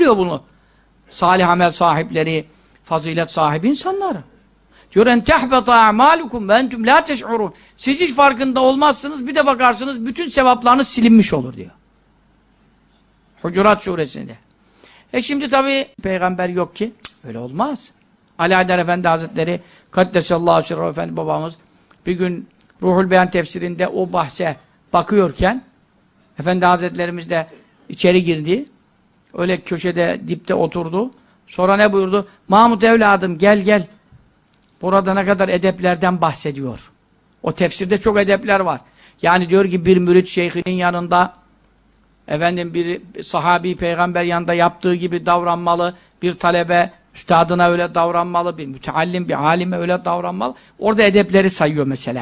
biliyor bunu? Salih amel sahipleri, fazilet sahibi insanlar. Diyor en tehbeta a'malukum ve entum la teş'urun. Siz hiç farkında olmazsınız, bir de bakarsınız bütün sevaplarınız silinmiş olur diyor. Hucurat suresinde. Şimdi tabi peygamber yok ki. Öyle olmaz. Ali Haydar Efendi Hazretleri Kaddesallahu sirruhu Efendi babamız bir gün Ruhul Beyan tefsirinde o bahse bakıyorken Efendi Hazretlerimiz de içeri girdi. Öyle köşede dipte oturdu. Sonra ne buyurdu? Mahmud evladım gel gel. Burada ne kadar edeplerden bahsediyor. O tefsirde çok edepler var. Yani diyor ki bir mürit şeyhinin yanında efendim bir sahabi peygamber yanında yaptığı gibi davranmalı. Bir talebe üstadına öyle davranmalı. Bir müteallim, bir alime öyle davranmalı. Orada edepleri sayıyor mesela.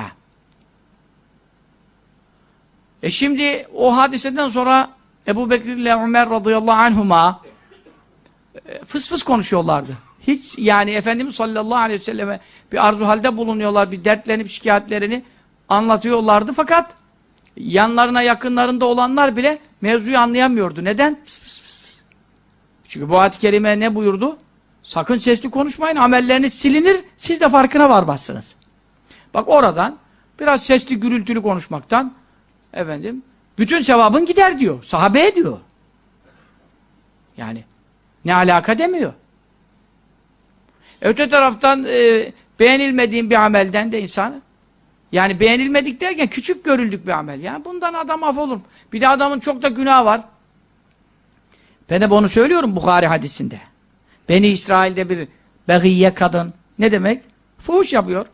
Şimdi o hadiseden sonra Ebu Bekir ile Ömer radıyallahu anhuma fıs fıs konuşuyorlardı. Hiç yani Efendimiz sallallahu aleyhi ve selleme bir arzu halde bulunuyorlar, bir dertlerini, bir şikayetlerini anlatıyorlardı fakat yanlarına yakınlarında olanlar bile mevzuyu anlayamıyordu. Neden? Pıs pıs pıs pıs. Çünkü bu ayet-i kerime ne buyurdu? Sakın sesli konuşmayın, amelleriniz silinir, siz de farkına varmazsınız. Bak oradan biraz sesli gürültülü konuşmaktan efendim bütün sevabın gider diyor. Sahabeye diyor. Yani ne alaka demiyor. Öte taraftan beğenilmediğin bir amelden de insan yani beğenilmedik derken küçük görüldük bir amel. Yani bundan adam af olur. Bir de adamın çok da günahı var. Ben de onu söylüyorum Bukhari hadisinde. Beni İsrail'de bir beğiye kadın ne demek? Fuhuş yapıyor.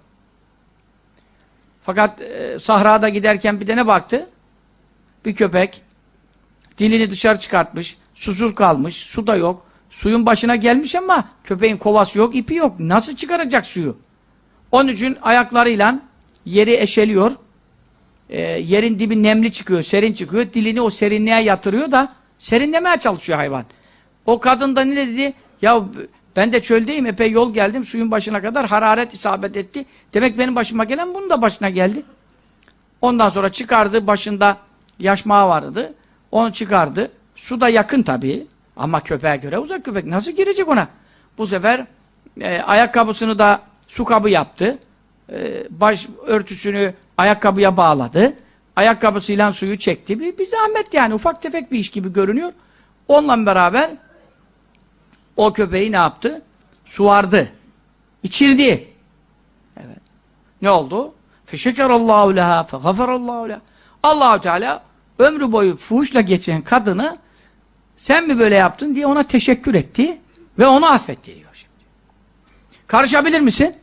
Fakat sahrada giderken bir de ne baktı? Bir köpek dilini dışarı çıkartmış, susuz kalmış, su da yok. Suyun başına gelmiş ama köpeğin kovası yok, ipi yok. Nasıl çıkaracak suyu? Onun için ayaklarıyla yeri eşeliyor. Yerin dibi nemli çıkıyor, serin çıkıyor. Dilini o serinliğe yatırıyor da serinlemeye çalışıyor hayvan. O kadın da ne dedi? Ya ben de çöldeyim, epey yol geldim. Suyun başına kadar hararet isabet etti. Demek benim başıma gelen bunun da başına geldi. Ondan sonra çıkardı, başında yaşmağı vardı. Onu çıkardı. Su da yakın tabii. Ama köpeğe göre uzak köpek. Nasıl girecek ona? Bu sefer ayakkabısını da su kabı yaptı. Baş örtüsünü ayakkabıya bağladı. Ayakkabısıyla suyu çekti. Bir zahmet yani. Ufak tefek bir iş gibi görünüyor. Onunla beraber o köpeği ne yaptı? Suvardı. İçirdi. Evet. Ne oldu? Feşekerallahu leha fegaferallahu leha. Allah-u Teala ömrü boyu fuhuşla geçen kadını sen mi böyle yaptın diye ona teşekkür etti ve onu affetti diyor şimdi. Karışabilir misin?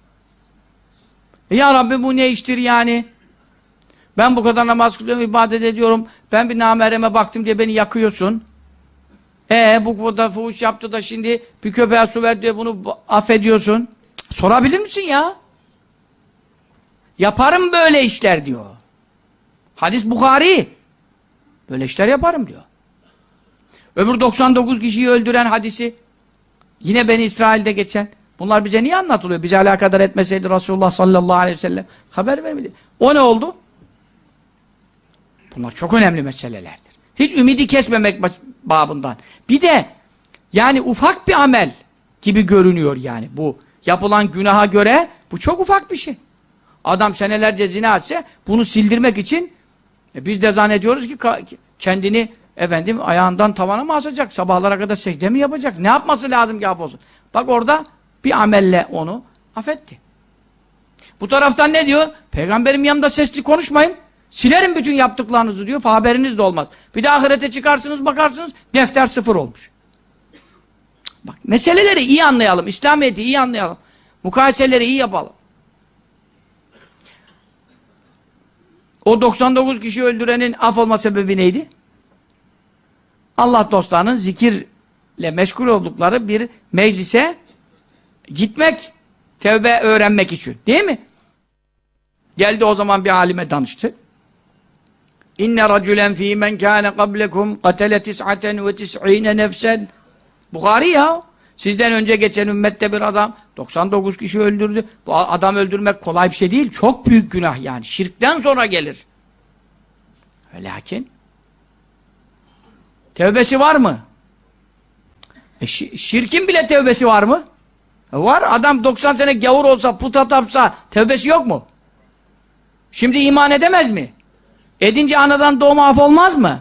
Ya Rabbi bu ne iştir yani? Ben bu kadar namaz kılıyorum, ibadet ediyorum. Ben bir namereme baktım diye beni yakıyorsun. Bu kadar fuhuş yaptı da şimdi bir köpeğe su ver diye bunu affediyorsun. Sorabilir misin ya? Yaparım böyle işler diyor. Hadis Bukhari. Böyle işler yaparım diyor. Öbür 99 kişiyi öldüren hadisi yine Beni İsrail'de geçen. Bunlar bize niye anlatılıyor? Bize alakadar etmeseydi Resulullah sallallahu aleyhi ve sellem haber vermedi. O ne oldu? Bunlar çok önemli meselelerdir. Hiç ümidi kesmemek babından. Bir de yani ufak bir amel gibi görünüyor yani bu. Yapılan günaha göre bu çok ufak bir şey. Adam senelerce zina etse bunu sildirmek için biz de zannediyoruz ki kendini efendim ayağından tavana mı asacak? Sabahlara kadar secde mi yapacak? Ne yapması lazım ki affolsun? Bak orada bir amelle onu affetti. Bu taraftan ne diyor? Peygamberim yanında sesli konuşmayın. Silerim bütün yaptıklarınızı diyor. Haberiniz de olmaz. Bir de ahirete çıkarsınız bakarsınız defter sıfır olmuş. Bak meseleleri iyi anlayalım. İslamiyet'i iyi anlayalım. Mukayeseleri iyi yapalım. O 99 kişi öldürenin af olma sebebi neydi? Allah dostlarının zikirle meşgul oldukları bir meclise gitmek, tevbe öğrenmek için. Değil mi? Geldi o zaman bir alime danıştı. İnne racülen fî men kâne qablekum qatele tis'aten ve tis'îne nefsen. Bukhari ya. Sizden önce geçen ümmette bir adam 99 kişi öldürdü. Bu adam öldürmek kolay bir şey değil. Çok büyük günah yani. Şirkten sonra gelir. Lakin tevbesi var mı? Şirkin bile tevbesi var mı? Var. Adam 90 sene gavur olsa, puta tapsa tevbesi yok mu? Şimdi iman edemez mi? Edince anadan doğma af olmaz mı?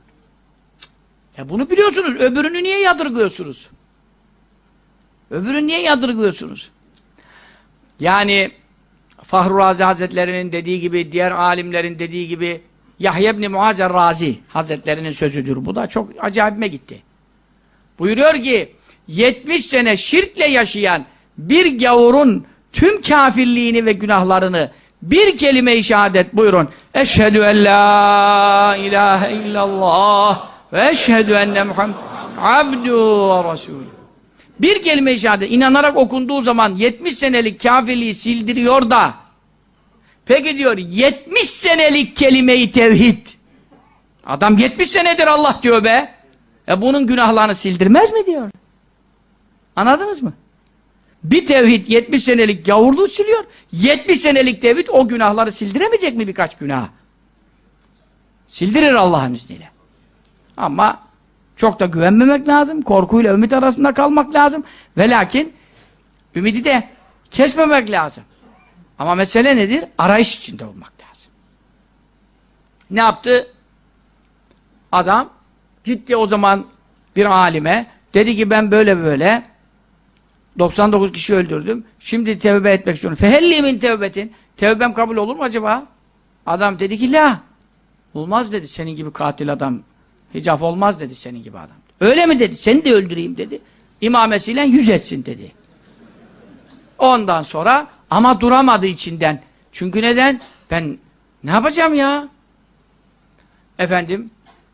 Bunu biliyorsunuz. Öbürünü niye yadırgıyorsunuz? Öbürünü niye yadırgıyorsunuz? Yani Fahru Razi Hazretleri'nin dediği gibi, diğer alimlerin dediği gibi, Yahya ibn Muaz Razi Hazretlerinin sözüdür. Bu da çok acayibime gitti. Buyuruyor ki 70 sene şirkle yaşayan bir gavurun tüm kafirliğini ve günahlarını bir kelime-i şehadet buyurun. Eşhedü en la ilahe illallah ve eşhedü enne Muhammed abdu ve resulü. Bir kelime-i şehadet inanarak okunduğu zaman 70 senelik kafirliği sildiriyor da peki diyor 70 senelik kelime-i tevhid. Adam 70 senedir Allah diyor be. Bunun günahlarını sildirmez mi diyor. Anladınız mı? Bir tevhid 70 senelik gavurluğu siliyor. 70 senelik tevhid o günahları sildiremeyecek mi birkaç günah? Sildirir Allah'ın izniyle. Ama çok da güvenmemek lazım. Korkuyla ümit arasında kalmak lazım. Ve lakin ümidi de kesmemek lazım. Ama mesele nedir? Arayış içinde olmak lazım. Ne yaptı? Adam gitti o zaman bir alime. Dedi ki ben böyle böyle 99 kişi öldürdüm. Şimdi tevbe etmek istiyorum. Fehelli min tevbetin. Tevbem kabul olur mu acaba? Adam dedi ki la. Olmaz dedi senin gibi katil adam. Hiç olmaz dedi senin gibi adam. Öyle mi dedi? Seni de öldüreyim dedi. İmamesiyle 100 etsin dedi. Ondan sonra ama duramadı içinden. Çünkü neden? Ben ne yapacağım ya? Efendim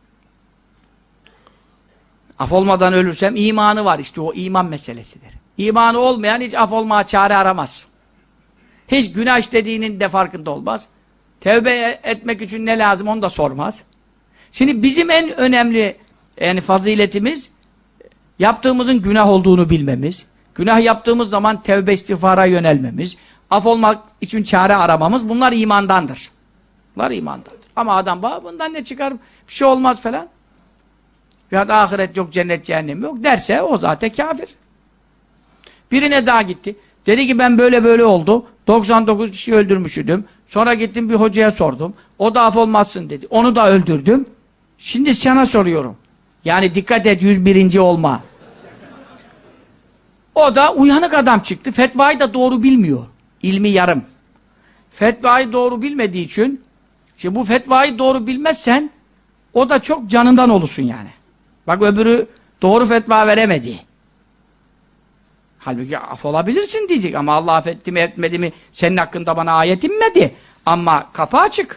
af olmadan ölürsem imanı var işte o iman meselesidir. İmanı olmayan hiç af olmaya çare aramaz. Hiç günah işlediğinin de farkında olmaz. Tevbe etmek için ne lazım onu da sormaz. Şimdi bizim en önemli yani faziletimiz yaptığımızın günah olduğunu bilmemiz. Günah yaptığımız zaman tevbe istiğfara yönelmemiz. Af olmak için çare aramamız. Bunlar imandandır. Bunlar imandandır. Ama adam bundan ne çıkar? Bir şey olmaz falan. Ya da ahiret yok, cennet cehennem yok derse o zaten kafir. Birine daha gitti. Dedi ki ben böyle böyle oldu. 99 kişi öldürmüşüdüm. Sonra gittim bir hocaya sordum. O da af olmazsın dedi. Onu da öldürdüm. Şimdi sana soruyorum. Yani dikkat et 101. olma. O da uyanık adam çıktı. Fetvayı da doğru bilmiyor. İlmi yarım. Fetvayı doğru bilmediği için işte bu fetvayı doğru bilmezsen o da çok canından olursun yani. Bak öbürü doğru fetva veremedi. Halbuki af olabilirsin diyecek ama Allah affetti mi etmedi mi senin hakkında bana ayet inmedi. Ama kapı açık.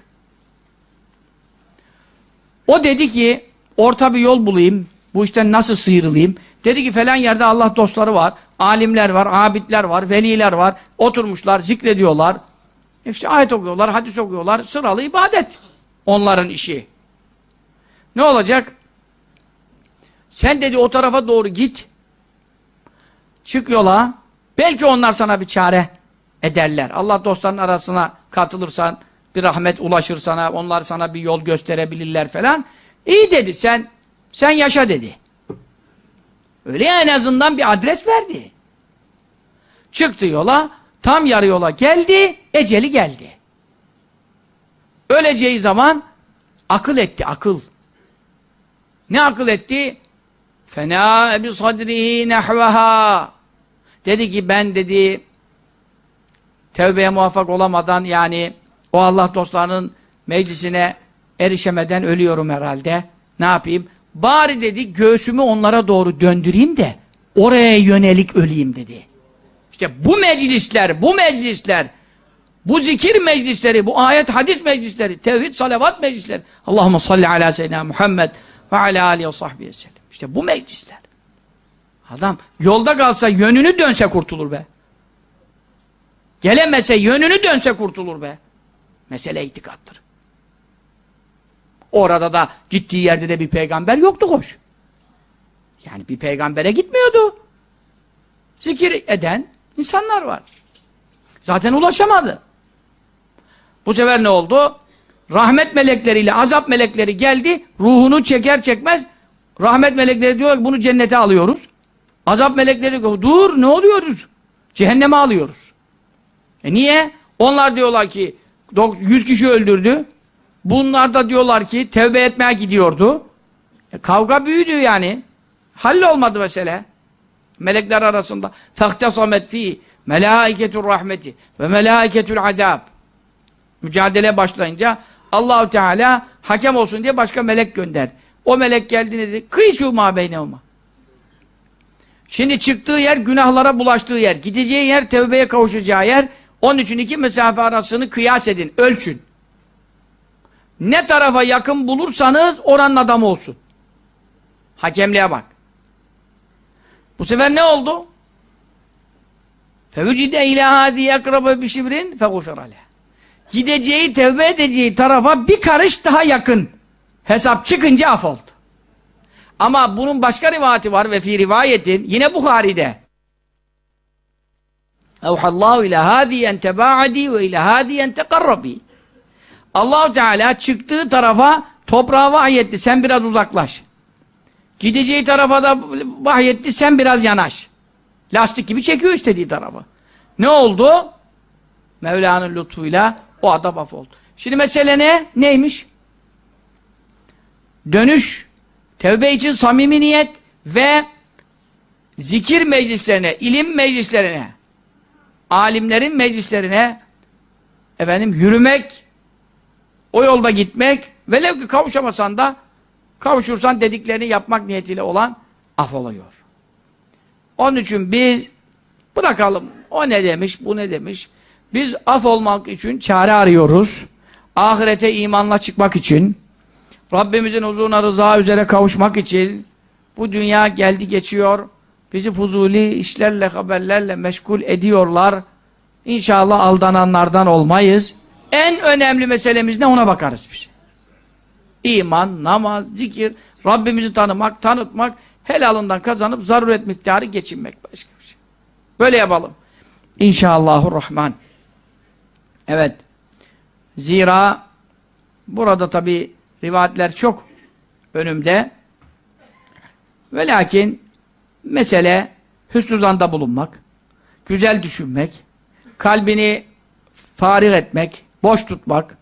O dedi ki orta bir yol bulayım. Bu işten nasıl sıyrılayım? Dedi ki falan yerde Allah dostları var. Alimler var, abidler var, veliler var. Oturmuşlar, zikrediyorlar. İşte ayet okuyorlar, hadis okuyorlar. Sıralı ibadet. Onların işi. Ne olacak? Sen dedi o tarafa doğru git. Çık yola. Belki onlar sana bir çare ederler. Allah dostlarının arasına katılırsan, bir rahmet ulaşır sana, onlar sana bir yol gösterebilirler falan. İyi dedi sen yaşa dedi. Öyle ya en azından bir adres verdi. Çıktı yola, tam yarı yola geldi, eceli geldi. Öleceği zaman akıl etti, akıl. Ne akıl etti? Fena bi sadrihi nahvaha. Dedi ki ben dedi tevbeye muvaffak olamadan yani o Allah dostlarının meclisine erişemeden ölüyorum herhalde. Ne yapayım? Bari dedi göğsümü onlara doğru döndüreyim de oraya yönelik öleyim dedi. İşte bu meclisler, bu zikir meclisleri, bu ayet hadis meclisleri, tevhid salavat meclisleri. Allahumme salli ala seyyidina Muhammed ve ala alihi ve sahbihi sellem. İşte bu meclisler. Adam yolda kalsa yönünü dönse kurtulur be. Gelemese yönünü dönse kurtulur be. Mesele itikattır. Orada da gittiği yerde de bir peygamber yoktu hoş. Yani bir peygambere gitmiyordu. Zikir eden insanlar var. Zaten ulaşamadı. Bu sefer ne oldu? Rahmet melekleriyle azap melekleri geldi. Ruhunu çeker çekmez rahmet melekleri diyor ki bunu cennete alıyoruz. Azap melekleri dur ne oluyoruz? Cehenneme alıyoruz. Niye? Onlar diyorlar ki 100 kişi öldürdü. Bunlar da diyorlar ki tevbe etmeye gidiyordu. Kavga büyüdü yani. Hallolmadı mesele. Melekler arasında. فَاخْتَصَمَتْ ف۪ي مَلَائِكَةُ الرَّحْمَةِ وَمَلَائِكَةُ الْعَذَابِ Mücadele başlayınca Allah-u Teala hakem olsun diye başka melek gönder. O melek geldi dedi. Kıysû mâ beynehumâ. Şimdi çıktığı yer günahlara bulaştığı yer. Gideceği yer tevbeye kavuşacağı yer. Onun için iki mesafe arasını kıyas edin. Ölçün. Ne tarafa yakın bulursanız oranın adamı olsun. Hakemliğe bak. Bu sefer ne oldu? فَوُجِدَ اِلَى هَذِي اَقْرَبَ بِشِبْرٍ فَغُفِرَ لَهُ Gideceği, tevbe edeceği tarafa bir karış daha yakın. Hesap çıkınca af oldu. Ama bunun başka rivayeti var ve fi rivayetin yine Bukhari'de. Evhallahu ila hadi en tebaadi ve ila hadi en tekarrabi. Allah-u Teala çıktığı tarafa toprağa vahyetti. Sen biraz uzaklaş. Gideceği tarafa da vahyetti. Sen biraz yanaş. Lastik gibi çekiyor istediği tarafa. Ne oldu? Mevla'nın lütfuyla o adam af oldu. Şimdi mesele ne? Neymiş? Dönüş, tevbe için samimi niyet ve zikir meclislerine, ilim meclislerine, alimlerin meclislerine yürümek, o yolda gitmek, velev ki kavuşamasan da kavuşursan dediklerini yapmak niyetiyle olan af oluyor. Onun için biz bırakalım. O ne demiş, bu ne demiş. Biz af olmak için çare arıyoruz. Ahirete imanla çıkmak için, Rabbimizin huzuruna rıza üzere kavuşmak için bu dünya geldi geçiyor. Bizi fuzuli işlerle, haberlerle meşgul ediyorlar. İnşallah aldananlardan olmayız. En önemli meselemiz ne? Ona bakarız biz. İman, namaz, zikir, Rabbimizi tanımak, tanıtmak, helalından kazanıp zaruret miktarı geçinmek. Başka bir şey. Böyle yapalım. İnşallahurrahman. Evet. Zira burada tabi rivayetler çok önümde. Ve lakin mesele hüsnü zanda bulunmak, güzel düşünmek, kalbini farih etmek, boş tutmak.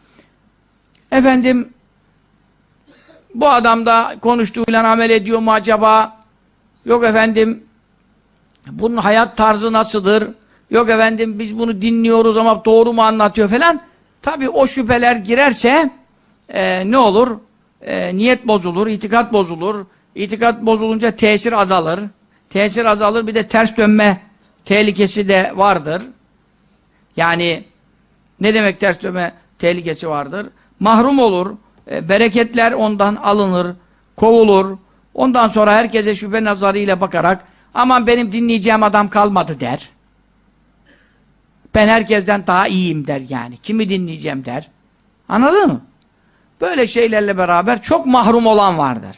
Bu adam da konuştuğuyla amel ediyor mu acaba? Yok bunun hayat tarzı nasıldır? Yok biz bunu dinliyoruz ama doğru mu anlatıyor falan. Tabii o şüpheler girerse ne olur? Niyet bozulur, itikat bozulur. İtikat bozulunca tesir azalır. Tesir azalır, bir de ters dönme tehlikesi de vardır. Yani ne demek ters dönme tehlikesi vardır? Mahrum olur, bereketler ondan alınır, kovulur. Ondan sonra herkese şüphe nazarıyla bakarak aman benim dinleyeceğim adam kalmadı der. Ben herkesten daha iyiyim der yani. Kimi dinleyeceğim der. Anladın mı? Böyle şeylerle beraber çok mahrum olan vardır.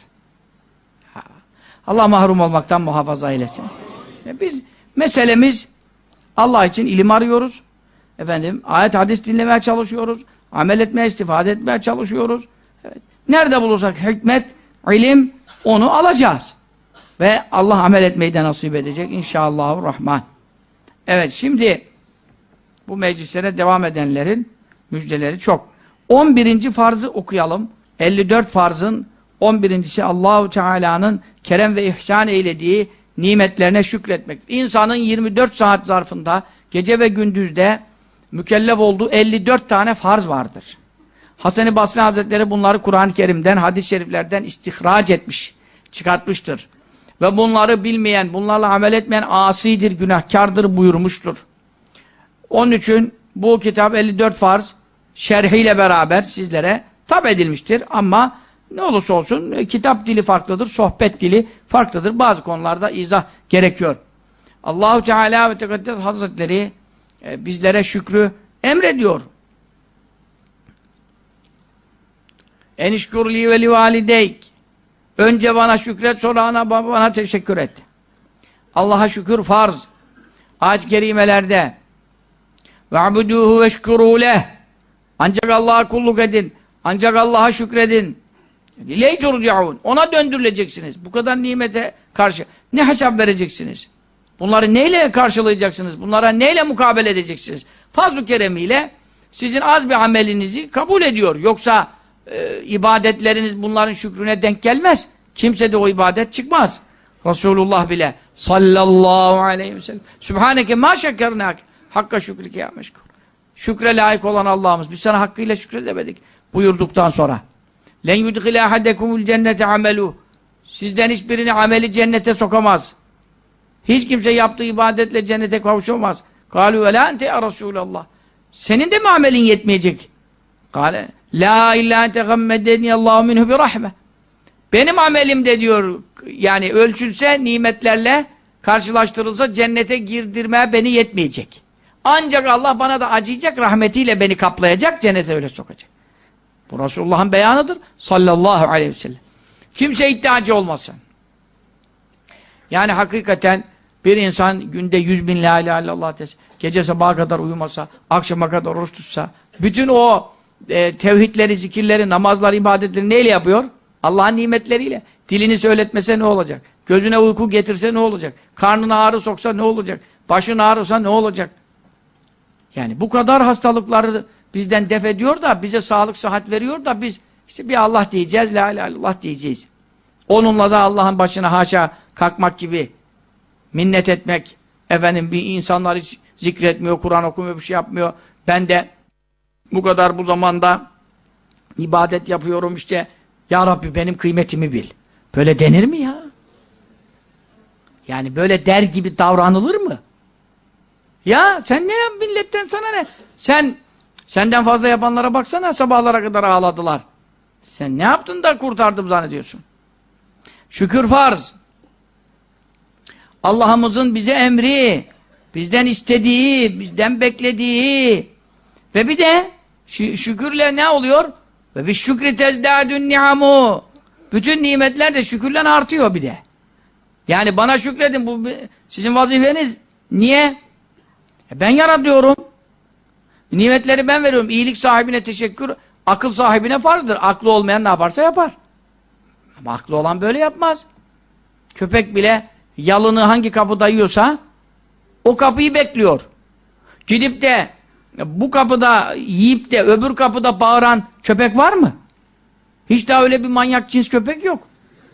Allah mahrum olmaktan muhafaza eylesin. Biz meselemiz Allah için ilim arıyoruz. Ayet hadis dinlemeye çalışıyoruz. Amel etmeye, istifade etmeye çalışıyoruz. Evet. Nerede bulursak hikmet, ilim onu alacağız. Ve Allah amel etmeyi de nasip edecek inşallahurrahman. Evet, şimdi bu meclislere devam edenlerin müjdeleri çok. 11. farzı okuyalım. 54 farzın 11.'si Allahu Teala'nın kerem ve ihsan eylediği nimetlerine şükretmek. İnsanın 24 saat zarfında gece ve gündüzde mükellef olduğu 54 tane farz vardır. Hasan-ı Basri Hazretleri bunları Kur'an-ı Kerim'den, hadis-i şeriflerden istihraç etmiş, çıkartmıştır. Ve bunları bilmeyen, bunlarla amel etmeyen asidir, günahkardır buyurmuştur. Onun için bu kitap 54 farz şerhiyle beraber sizlere tab edilmiştir. Ama ne olursa olsun kitap dili farklıdır, sohbet dili farklıdır. Bazı konularda izah gerekiyor. Allahu Teala ve Tekaddes Hazretleri bizlere şükrü emrediyor. Enişkurli ve li valideyk. Önce bana şükret, sonra ana babana teşekkür et. Allah'a şükür farz. Ayet-i kerimelerde ve'buduhu veşkurû leh. Ancak Allah'a kulluk edin. Ancak Allah'a şükredin. İleyhi turcaun. Ona döndürüleceksiniz. Bu kadar nimete karşı. Ne hesap vereceksiniz? Bunları neyle karşılayacaksınız? Bunlara neyle mukabele edeceksiniz? Fazl-ı keremiyle sizin az bir amelinizi kabul ediyor. Yoksa ibadetleriniz bunların şükrüne denk gelmez. Kimse de o ibadet çıkmaz. Resulullah bile sallallahu aleyhi ve sellem Sübhaneke ma şekernak hakka şükrike ya meşkur. Şükre layık olan Allah'ımız. Biz sana hakkıyla şükredemedik. Buyurduktan sonra. Len yudkhile ahadekumul cennete amelu. Sizden hiçbirini ameli cennete sokamaz. Hiç kimse yaptığı ibadetle cennete kavuşamaz. Kâlû ve lâ ente ya Resûlallah. Senin de mi amelin yetmeyecek? Kâle lâ illâ ente gammedenniyallâhu minhu bir rahme. Benim amelim de diyor, yani ölçülse nimetlerle karşılaştırılsa cennete girdirmeye beni yetmeyecek. Ancak Allah bana da acıyacak, rahmetiyle beni kaplayacak, cennete öyle sokacak. Bu Resulullah'ın beyanıdır sallallahu aleyhi ve sellem. Kimse iddiacı olmasın. Yani hakikaten bir insan günde 100.000 la ilahe illallah desin, gece sabaha kadar uyumasa, akşama kadar oruç tutsa, bütün o tevhidleri, zikirleri, namazları, ibadetleri neyle yapıyor? Allah'ın nimetleriyle. Dilini söyletmese ne olacak? Gözüne uyku getirse ne olacak? Karnına ağrı soksa ne olacak? Başın ağrısa ne olacak? Yani bu kadar hastalıkları bizden def ediyor da, bize sağlık, sıhhat veriyor da biz işte bir Allah diyeceğiz, la ilahe illallah diyeceğiz. Onunla da Allah'ın başına haşa kalkmak gibi minnet etmek, efendim bir insanlar hiç zikretmiyor, Kur'an okumuyor, bir şey yapmıyor. Ben de bu kadar bu zamanda ibadet yapıyorum işte, ya Rabbi benim kıymetimi bil. Böyle denir mi ya? Yani böyle der gibi davranılır mı? Ya sen ne yap milletten, sana ne? Senden fazla yapanlara baksana, sabahlara kadar ağladılar. Sen ne yaptın da kurtardım zannediyorsun? Şükür farz. Allah'ımızın bize emri, bizden istediği, bizden beklediği ve bir de şükürle ne oluyor? Ve bir şükri tezdâdün ni'amû. Bütün nimetler de şükürle artıyor bir de. Yani bana şükredin, bu sizin vazifeniz. Niye? Ben yaratıyorum. Nimetleri ben veriyorum. İyilik sahibine teşekkür, akıl sahibine farzdır. Aklı olmayan ne yaparsa yapar. Ama aklı olan böyle yapmaz. Köpek bile yalını hangi kapıda yiyorsa o kapıyı bekliyor. Gidip de bu kapıda yiyip de öbür kapıda bağıran köpek var mı? Hiç daha öyle bir manyak cins köpek yok.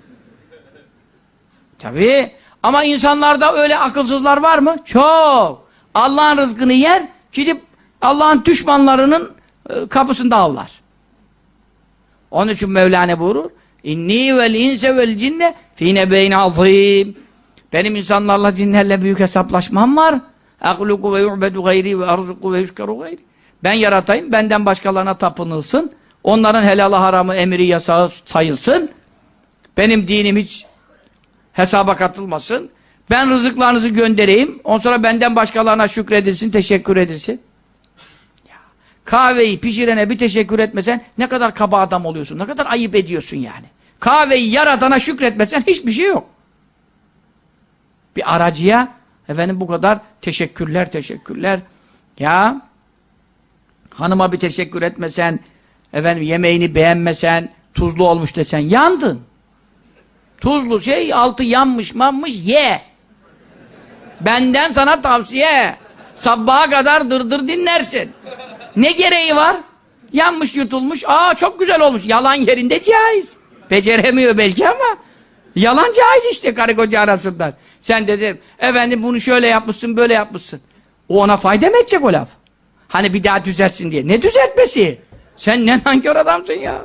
Tabii. Ama insanlarda öyle akılsızlar var mı? Çok. Allah'ın rızkını yer, gidip Allah'ın düşmanlarının kapısında avlar. Onun için Mevlana buyurur, İnni vel inse vel cinne fî nebeyn azîm. Benim insanlarla, cinlerle büyük hesaplaşmam var. Ahluku ve yu'bedu gayri ve arzuku ve yushkaru gayri. Ben yaratayım, benden başkalarına tapınılsın. Onların helalı haramı, emri, yasağı sayılsın. Benim dinim hiç hesaba katılmasın. Ben rızıklarınızı göndereyim. Ondan sonra benden başkalarına şükredilsin, teşekkür edilsin. Ya, kahveyi pişirene bir teşekkür etmesen ne kadar kaba adam oluyorsun. Ne kadar ayıp ediyorsun yani. Kahveyi yaratana şükretmesen hiçbir şey yok. Bir aracıya efendim bu kadar teşekkürler. Ya hanıma bir teşekkür etmesen, efendim yemeğini beğenmesen, tuzlu olmuş desen yandın. Tuzlu şey, altı yanmış ye. Benden sana tavsiye. Sabaha kadar dırdır dinlersin. Ne gereği var? Yanmış yutulmuş. Aa çok güzel olmuş. Yalan yerinde caiz. Beceremiyor belki ama yalan caiz işte karı koca arasında. Sen dedim efendim bunu şöyle yapmışsın, böyle yapmışsın. O ona fayda mı edecek o laf? Hani bir daha düzeltsin diye. Ne düzeltmesi? Sen ne nankör adamsın ya.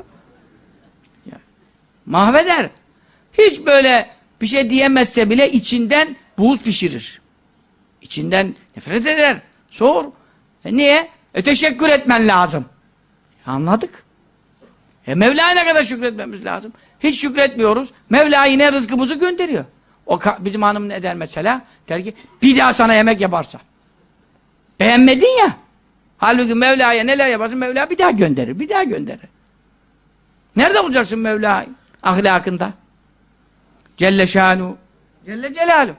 Mahveder. Hiç böyle bir şey diyemezse bile içinden buğuz pişirir. İçinden nefret eder. Sor. Niye? Teşekkür etmen lazım. Anladık. Mevla'ya ne kadar şükretmemiz lazım? Hiç şükretmiyoruz. Mevla yine rızkımızı gönderiyor. Bizim hanım ne der mesela? Der ki bir daha sana yemek yaparsa. Beğenmedin ya. Halbuki Mevla'ya neler yaparsın? Mevla bir daha gönderir. Bir daha gönderir. Nerede bulacaksın Mevla'yı? Ahlakında. Celle şanu. Celle celaluhu.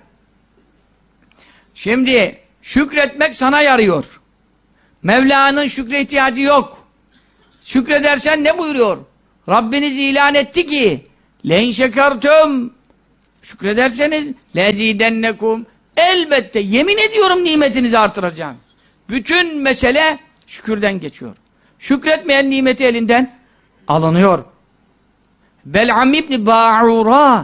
Şimdi şükretmek sana yarıyor. Mevla'nın şükre ihtiyacı yok. Şükredersen ne buyuruyor? Rabbiniz ilan etti ki le'n şekertum şükrederseniz lezidennekum elbette yemin ediyorum nimetinizi artıracağım. Bütün mesele şükürden geçiyor. Şükretmeyen nimeti elinden alınıyor. Bel'am İbni Ba'ura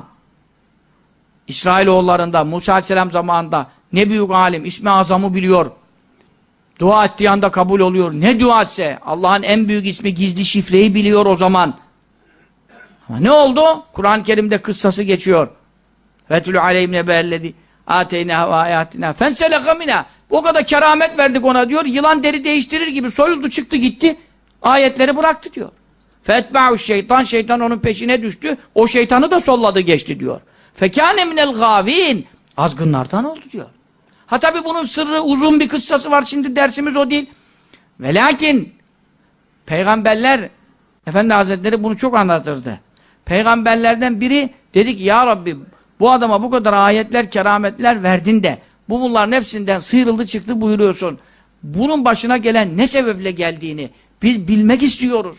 İsrailoğullarında Musa Aleyhisselam zamanında ne büyük alim, İsmi Azam'ı biliyor. Dua ettiği anda kabul oluyor. Ne dua etse Allah'ın en büyük ismi gizli şifreyi biliyor o zaman. Ama ne oldu? Kur'an-ı Kerim'de kıssası geçiyor. Vetülü aleyhimne be'ellezi ateyna ve ayatina fenseleka mina. O kadar keramet verdik ona diyor. Yılan deri değiştirir gibi soyuldu çıktı gitti. Ayetleri bıraktı diyor. Fetba'u şeytan, şeytan onun peşine düştü. O şeytanı da solladı geçti diyor. Fekâne minel gâvîn. Azgınlardan oldu diyor. Ha tabi bunun sırrı uzun bir kıssası var. Şimdi dersimiz o değil. Ve lakin peygamberler Efendi Hazretleri bunu çok anlatırdı. Peygamberlerden biri dedi ki ya Rabbi bu adama bu kadar ayetler, kerametler verdin de bunların hepsinden sıyrıldı çıktı buyuruyorsun. Bunun başına gelen ne sebeple geldiğini biz bilmek istiyoruz.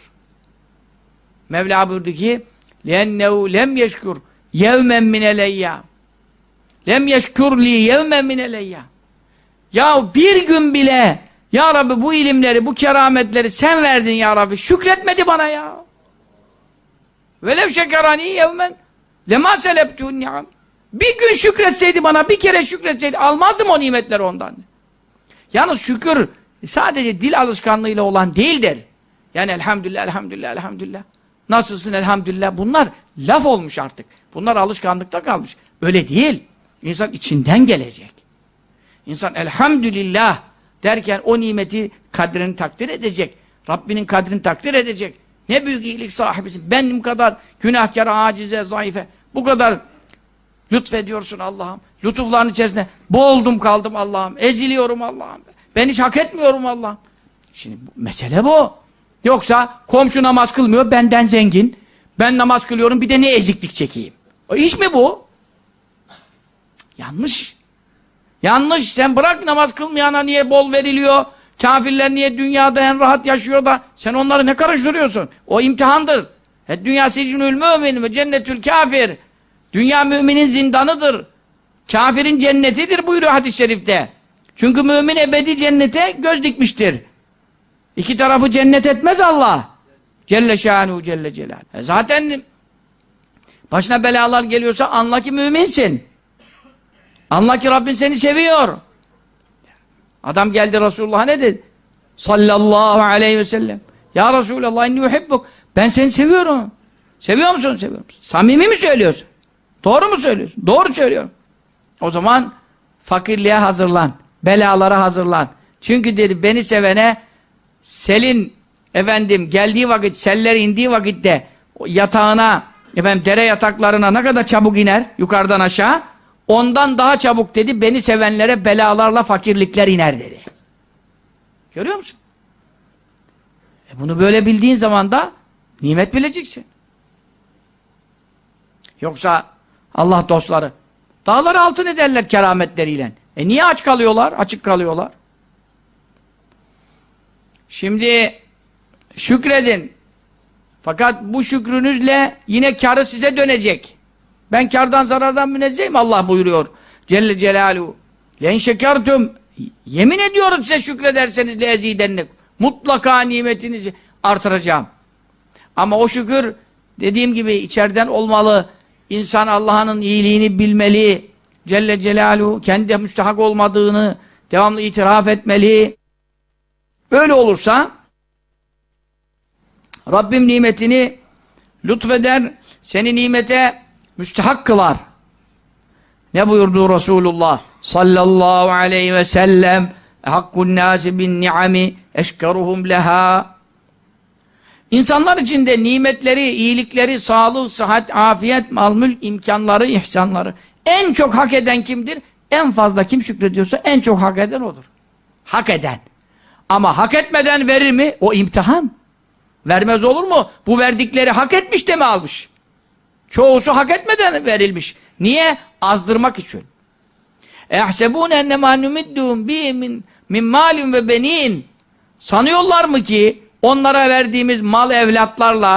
Mevla buyurdu ki لَاَنَّهُ lem yeşkur yevmen mineleyya lem yeşkur li yevmen mineleyya. Ya bir gün bile ya Rabbi bu ilimleri, bu kerametleri sen verdin ya Rabbi. Şükretmedi bana ya. Velev şekerani yevmen lemâ selebtû'n ni'am. Bir gün şükretseydi bana, bir kere şükretseydi almazdım o nimetleri ondan. Yalnız şükür sadece dil alışkanlığıyla olan değildir. Yani elhamdülillah, elhamdülillah, elhamdülillah. Nasılsın elhamdülillah? Bunlar laf olmuş artık. Bunlar alışkanlıkta kalmış. Öyle değil. İnsan içinden gelecek. İnsan elhamdülillah derken o nimeti kadrini takdir edecek. Rabbinin kadrini takdir edecek. Ne büyük iyilik sahibisin. Benim kadar günahkar, acize, zayıfe. Bu kadar lütfediyorsun Allah'ım. Lütufların içerisinde boğuldum kaldım Allah'ım. Eziliyorum Allah'ım. Ben hiç hak etmiyorum Allah'ım. Şimdi mesele bu. Yoksa komşu namaz kılmıyor, benden zengin. Ben namaz kılıyorum, bir de ne eziklik çekeyim. O iş mi bu? Yanlış. Yanlış. Sen bırak namaz kılmayana niye bol veriliyor? Kafirler niye dünyada en rahat yaşıyor da sen onları ne karıştırıyorsun? O imtihandır. Dünya sicnül mümin ve cennetül kafir. Dünya müminin zindanıdır. Kafirin cennetidir buyuruyor hadis-i şerifte. Çünkü mümin ebedi cennete göz dikmiştir. İki tarafı cennet etmez Allah. Celle şânuhu celle celal. Zaten başına belalar geliyorsa anla ki müminsin. Anla ki Rabbin seni seviyor. Adam geldi Resulullah'a ne dedi? Sallallahu aleyhi ve sellem. Ya Resulallah inni uhibbuk. Ben seni seviyorum. Seviyor musun? Seviyorum. Samimi mi söylüyorsun? Doğru mu söylüyorsun? Doğru söylüyorum. O zaman fakirliğe hazırlan. Belalara hazırlan. Çünkü dedi beni sevene selin efendim geldiği vakit, seller indiği vakitte yatağına, efendim dere yataklarına ne kadar çabuk iner yukarıdan aşağı, ondan daha çabuk dedi beni sevenlere belalarla fakirlikler iner dedi. Görüyor musun? Bunu böyle bildiğin zaman da nimet bileceksin. Yoksa Allah dostları dağları altın ederler kerametleriyle. Niye aç kalıyorlar? Açık kalıyorlar. Şimdi şükredin. Fakat bu şükrünüzle yine kârı size dönecek. Ben kârdan zarardan münezzehim Allah buyuruyor. Celle Celaluhu. Len şekertum. Yemin ediyorum size şükrederseniz lezidennek. Mutlaka nimetinizi artıracağım. Ama o şükür dediğim gibi içeriden olmalı. İnsan Allah'ın iyiliğini bilmeli. Celle Celaluhu kendi müstehak olmadığını devamlı itiraf etmeli. Böyle olursa Rabbim nimetini lütfeder, seni nimete müstehak kılar. Ne buyurdu Resulullah sallallahu aleyhi ve sellem? Hakkun nâsi bin ni'ami eşkeruhum leha. İnsanlar içinde nimetleri, iyilikleri, sağlık, sıhhat, afiyet, mal, mülk, imkanları, ihsanları en çok hak eden kimdir? En fazla kim şükrediyorsa en çok hak eden odur. Hak eden. Ama hak etmeden verir mi? O imtihan. Vermez olur mu? Bu verdikleri hak etmiş de mi almış? Çoğusu hak etmeden verilmiş. Niye? Azdırmak için. اَحْسَبُونَ اَنَّمَا نُمِدُّهُمْ بِهِ min malin ve benin. Sanıyorlar mı ki onlara verdiğimiz mal evlatlarla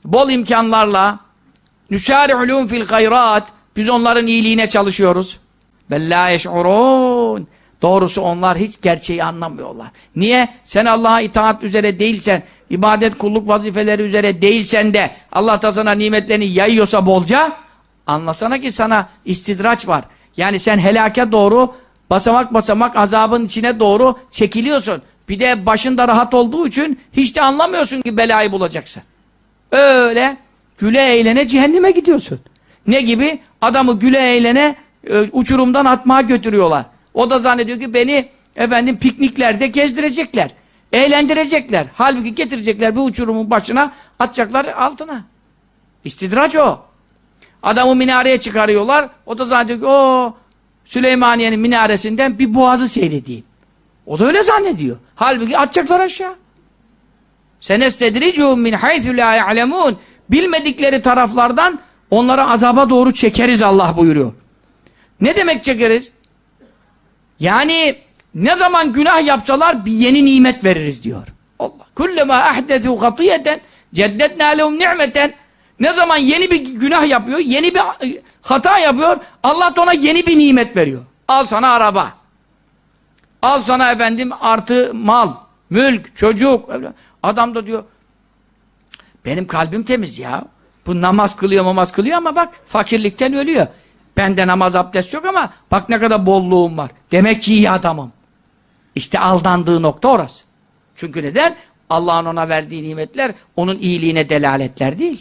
bol imkanlarla nüsâri'ulûn fil hayrat, biz onların iyiliğine çalışıyoruz. Bellâ yeş'urûn. Doğrusu onlar hiç gerçeği anlamıyorlar. Niye? Sen Allah'a itaat üzere değilsen, ibadet, kulluk vazifeleri üzere değilsen de Allah da sana nimetlerini yayıyorsa bolca, anlasana ki sana istidraç var. Yani sen helake doğru basamak basamak azabın içine doğru çekiliyorsun. Bir de başında rahat olduğu için hiç de anlamıyorsun ki belayı bulacaksın. Öyle güle eğlene cehenneme gidiyorsun. Ne gibi? Adamı güle eğlene uçurumdan atmaya götürüyorlar. O da zannediyor ki beni efendim pikniklerde gezdirecekler. Eğlendirecekler. Halbuki getirecekler bir uçurumun başına, atacaklar altına. İstidraç o. Adamı minareye çıkarıyorlar. O da zannediyor ki o Süleymaniye'nin minaresinden bir boğazı seyredeyim. O da öyle zannediyor. Halbuki atacaklar aşağı. Senestedricuhum min haythu la ya'lemun. Bilmedikleri taraflardan onları azaba doğru çekeriz Allah buyuruyor. Ne demek çekeriz? Yani ne zaman günah yapsalar bir yeni nimet veririz diyor. Allah. Kullema ahdesu hatiyeten ceddetna lehum ni'meten. Ne zaman yeni bir günah yapıyor, yeni bir hata yapıyor, Allah da ona yeni bir nimet veriyor. Al sana araba. Al sana efendim artı mal, mülk, çocuk. Adam da diyor, benim kalbim temiz ya. Bu namaz kılıyor ama bak fakirlikten ölüyor. Bende namaz abdest yok ama bak ne kadar bolluğum var. Demek ki iyi adamım. İşte aldandığı nokta orası. Çünkü neden? Allah'ın ona verdiği nimetler onun iyiliğine delaletler değil.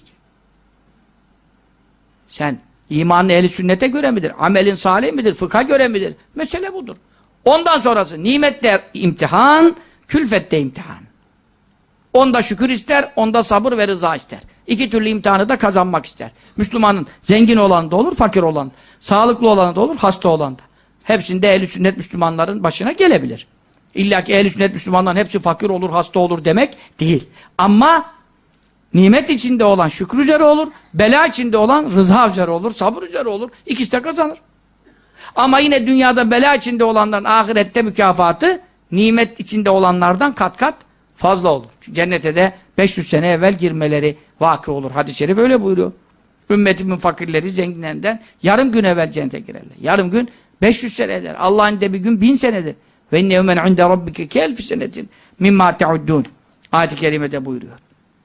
Sen imanın ehli sünnete göre midir? Amelin salih midir? Fıkha göre midir? Mesele budur. Ondan sonrası nimette imtihan, külfette imtihan. Onda şükür ister, onda sabır ve rıza ister. İki türlü imtihanı da kazanmak ister. Müslümanın zengin olanı da olur, fakir olan, sağlıklı olanı da olur, hasta olan da. Hepsinde ehl-i sünnet Müslümanların başına gelebilir. İlla ki ehl-i sünnet Müslümanların hepsi fakir olur, hasta olur demek değil. Ama nimet içinde olan şükür üzere olur, bela içinde olan rıza üzere olur, sabır üzere olur. İkisi de kazanır. Ama yine dünyada bela içinde olanların ahirette mükafatı nimet içinde olanlardan kat kat fazla olur. Çünkü cennete de 500 sene evvel girmeleri vakı olur. Hadis-i şerif öyle buyuruyor. Ümmetimin fakirleri zenginlerinden yarım gün evvel cennete girerler. Yarım gün 500 senedir. Allah'ın de bir gün 1000 senedir. Ve inne men inde rabbike kelfi senetin mimma te'uddun. Ayet-i kerimede buyuruyor.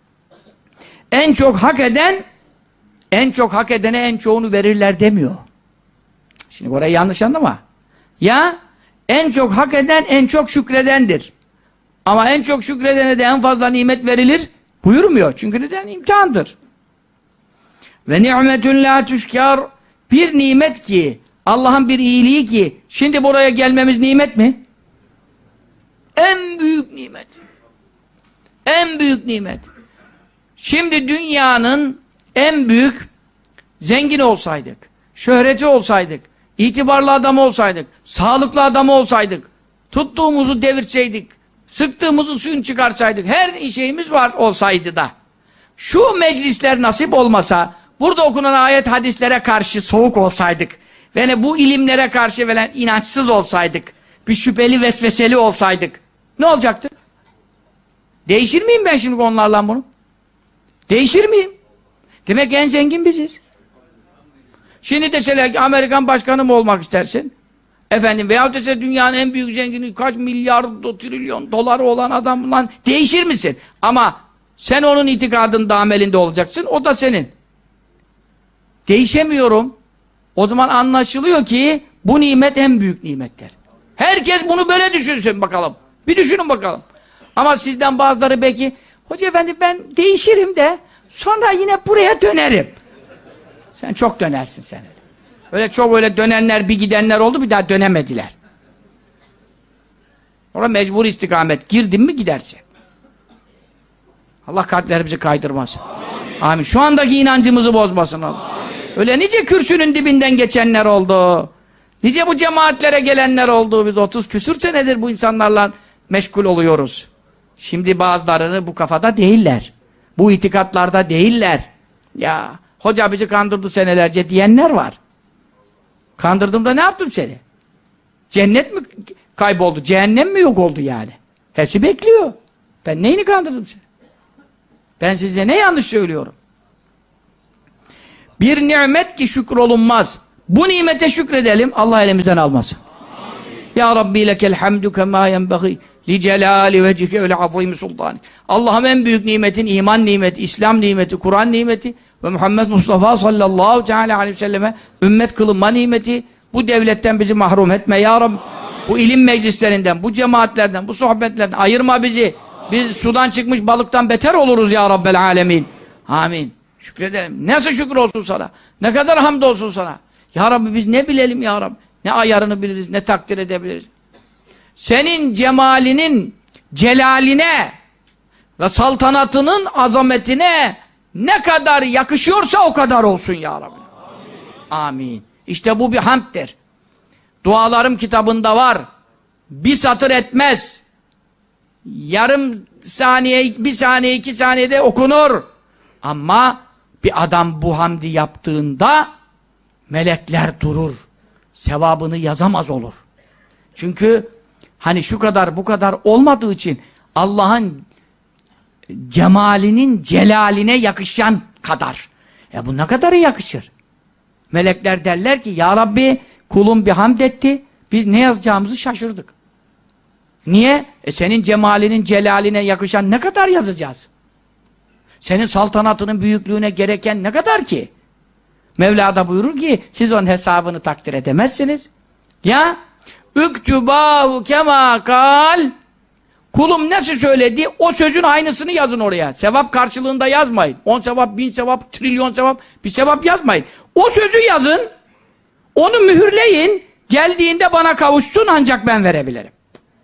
En çok hak eden, en çok hak edene en çoğunu verirler demiyor. Şimdi orayı yanlış anlama. Ya en çok hak eden en çok şükredendir. Ama en çok şükredene de en fazla nimet verilir buyurmuyor. Çünkü neden? İmtihandır. Ve ni'metun la tüşkar, bir nimet ki, Allah'ın bir iyiliği ki, şimdi buraya gelmemiz nimet mi? En büyük nimet. En büyük nimet. Şimdi dünyanın en büyük zengin olsaydık, şöhreti olsaydık, itibarlı adam olsaydık, sağlıklı adam olsaydık, tuttuğumuzu devirseydik, sıktığımızı suyun çıkarsaydık, her şeyimiz var olsaydı da, şu meclisler nasip olmasa, burada okunan ayet hadislere karşı soğuk olsaydık, ve bu ilimlere karşı veren inançsız olsaydık, bir şüpheli vesveseli olsaydık, ne olacaktı? Değişir miyim ben şimdi onlarla bunu? Değişir miyim? Demek en zengin biziz. Şimdi deseler ki Amerikan başkanı mı olmak istersin? Efendim veyahut dese dünyanın en büyük zengini kaç milyar trilyon doları olan adamla değişir misin? Ama sen onun itikadında amelinde olacaksın, o da senin. Değişemiyorum. O zaman anlaşılıyor ki bu nimet en büyük nimettir. Herkes bunu böyle düşünsün bakalım. Bir düşünün bakalım. Ama sizden bazıları belki hoca efendi ben değişirim de sonra yine buraya dönerim. Sen çok dönersin sen öyle. Öyle çok öyle dönenler bir gidenler oldu bir daha dönemediler. Orada mecbur istikamet. Girdin mi gidersin. Allah kalplerimizi kaydırmasın. Amin. Amin. Şu andaki inancımızı bozmasın Allah. Öyle nice kürsünün dibinden geçenler oldu. Nice bu cemaatlere gelenler oldu. Biz 30 küsür senedir bu insanlarla meşgul oluyoruz. Şimdi bazılarını bu kafada değiller. Bu itikatlarda değiller. Ya hoca bizi kandırdı senelerce diyenler var. Kandırdım da ne yaptım seni? Cennet mi kayboldu? Cehennem mi yok oldu yani? Hepsi bekliyor. Ben neyini kandırdım seni? Ben size ne yanlış söylüyorum? Bir nimet ki şükrolunmaz. Bu nimete şükredelim, Allah elimizden almasın. Ya Rabbi lekel hamdu kema yenbeği li celali vecike ve azîmi sultanik. Allah'ım en büyük nimetin iman nimeti, İslam nimeti, Kur'an nimeti ve Muhammed Mustafa sallallahu teala aleyhi ve selleme ümmet kılınma nimeti. Bu devletten bizi mahrum etme ya Rabbi. Bu ilim meclislerinden, bu cemaatlerden, bu sohbetlerden ayırma bizi. Biz sudan çıkmış balıktan beter oluruz ya Rabbel alemin. Amin. Şükredelim. Nasıl şükür olsun sana? Ne kadar hamd olsun sana? Ya Rabbi biz ne bilelim ya Rabbi? Ne ayarını biliriz, ne takdir edebiliriz. Senin cemalinin celaline ve saltanatının azametine ne kadar yakışıyorsa o kadar olsun ya Rabbi. Amin. İşte bu bir hamddir. Dualarım kitabında var. Bir satır etmez. Yarım saniye, bir saniye, 2 saniyede okunur. Ama bir adam bu hamdi yaptığında melekler durur. Sevabını yazamaz olur. Çünkü hani şu kadar bu kadar olmadığı için Allah'ın cemalinin celaline yakışan kadar. Bu ne kadarı yakışır? Melekler derler ki ya Rabbi kulum bir hamd etti. Biz ne yazacağımızı şaşırdık. Niye? Senin cemalinin celaline yakışan ne kadar yazacağız? Senin saltanatının büyüklüğüne gereken ne kadar ki? Mevla da buyurur ki siz onun hesabını takdir edemezsiniz. Ya üktübâhu kemâ kal. Kulum nasıl söyledi o sözün aynısını yazın oraya. Sevap karşılığında yazmayın. 10 sevap, 1000 sevap, trilyon sevap bir sevap yazmayın. O sözü yazın. Onu mühürleyin. Geldiğinde bana kavuşsun ancak ben verebilirim.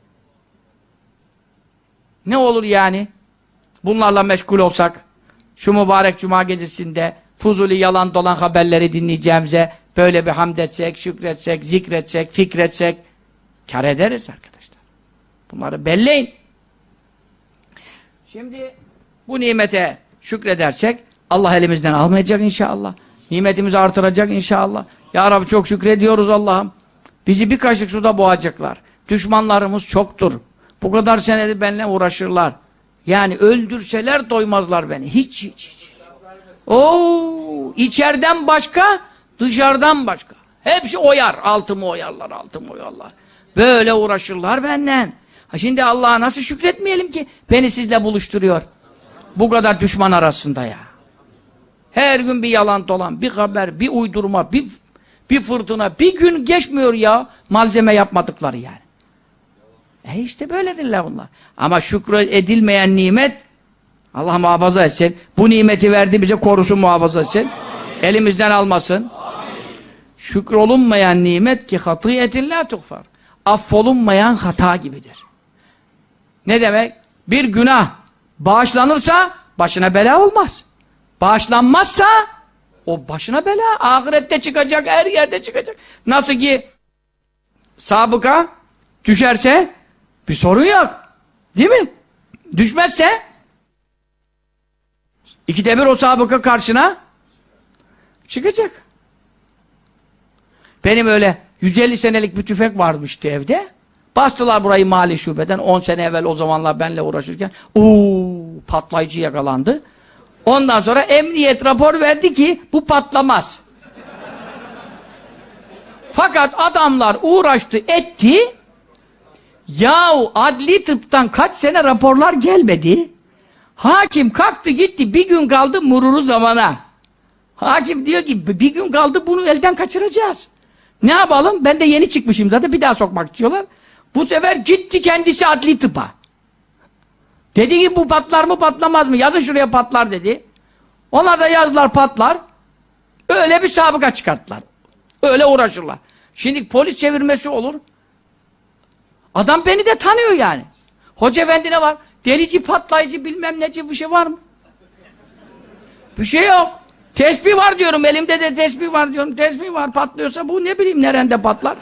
Ne olur yani? Bunlarla meşgul olsak şu mübarek cuma gecesinde fuzuli yalan dolan haberleri dinleyeceğimize böyle bir hamd etsek, şükretsek, zikretsek, fikretsek kâr ederiz arkadaşlar. Bunları belleyin. Şimdi bu nimete şükredersek Allah elimizden almayacak inşallah. Nimetimizi artıracak inşallah. Ya Rabbi çok şükrediyoruz Allah'ım. Bizi bir kaşık suda boğacaklar. Düşmanlarımız çoktur. Bu kadar senedir benimle uğraşırlar. Yani öldürseler doymazlar beni. Hiç. Oo, içeriden başka, dışarıdan başka. Hepsi oyar. Altımı oyarlar. Böyle uğraşırlar benden. Şimdi Allah'a nasıl şükretmeyelim ki beni sizle buluşturuyor. Bu kadar düşman arasında ya. Her gün bir yalan dolan, bir haber, bir uydurma, bir fırtına, bir gün geçmiyor ya malzeme yapmadıkları yani. İşte böyledirler bunlar. Ama şükredilmeyen nimet Allah muhafaza etsin. Bu nimeti verdi bize korusun muhafaza etsin. Elimizden almasın. Şükrolunmayan nimet ki hatiyetin la tuğfar. Affolunmayan hata gibidir. Ne demek? Bir günah bağışlanırsa başına bela olmaz. Bağışlanmazsa o başına bela. Ahirette çıkacak, her yerde çıkacak. Nasıl ki sabıka düşerse bir sorun yok. Değil mi? Düşmezse 2'de 1 o sabıka karşına çıkacak. Benim öyle 150 senelik bir tüfek varmıştı evde. Bastılar burayı mali şubeden 10 sene evvel o zamanlar benimle uğraşırken patlayıcı yakalandı. Ondan sonra emniyet rapor verdi ki bu patlamaz. Fakat adamlar uğraştı etti. Yahu adli tıptan kaç sene raporlar gelmedi. Hakim kalktı gitti bir gün kaldı mururu zamana. Hakim diyor ki bir gün kaldı bunu elden kaçıracağız. Ne yapalım? Ben de yeni çıkmışım zaten bir daha sokmak istiyorlar. Bu sefer gitti kendisi adli tıpa. Dedi ki bu patlar mı patlamaz mı? Yazın şuraya patlar dedi. Onlar da yazdılar patlar. Öyle bir sabıka çıkarttılar. Öyle uğraşırlar. Şimdi polis çevirmesi olur. Adam beni de tanıyor yani. Hoca efendi ne var? Delici, patlayıcı, bilmem neci bir şey var mı? Bir şey yok. Tesbih var diyorum. Elimde de tesbih var diyorum. Tesbih var. Patlıyorsa bu ne bileyim nerede patlar.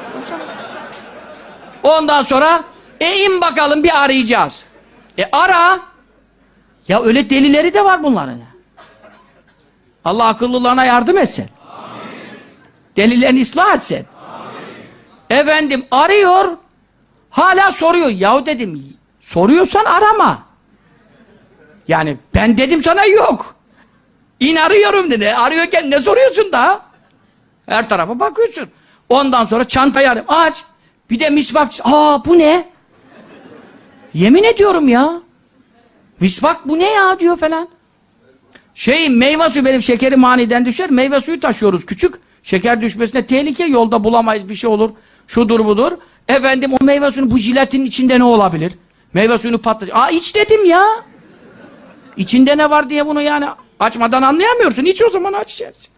Ondan sonra in bakalım bir arayacağız. Ara. Ya öyle delileri de var bunların. Allah akıllılarına yardım etsin. Amin. Delilerini ıslah etsin. Amin. Efendim arıyor. Hala soruyor. Yahu dedim soruyorsan arama. Yani ben dedim sana yok. İn arıyorum dedi. Arıyorken ne soruyorsun daha? Her tarafa bakıyorsun. Ondan sonra çantayı arıyorum. Aç. Bir de misvak. Aa bu ne? Yemin ediyorum ya. Misvak bu ne ya diyor falan. Meyve suyu benim şekerim aniden düşer. Meyve suyu taşıyoruz küçük. Şeker düşmesine tehlike. Yolda bulamayız bir şey olur. Şudur budur. Efendim o meyve suyunu bu jilatinin içinde ne olabilir? Meyve suyunu patlatacak. Aa iç dedim ya. İçinde ne var diye bunu yani açmadan anlayamıyorsun. İç o zaman aç içersin.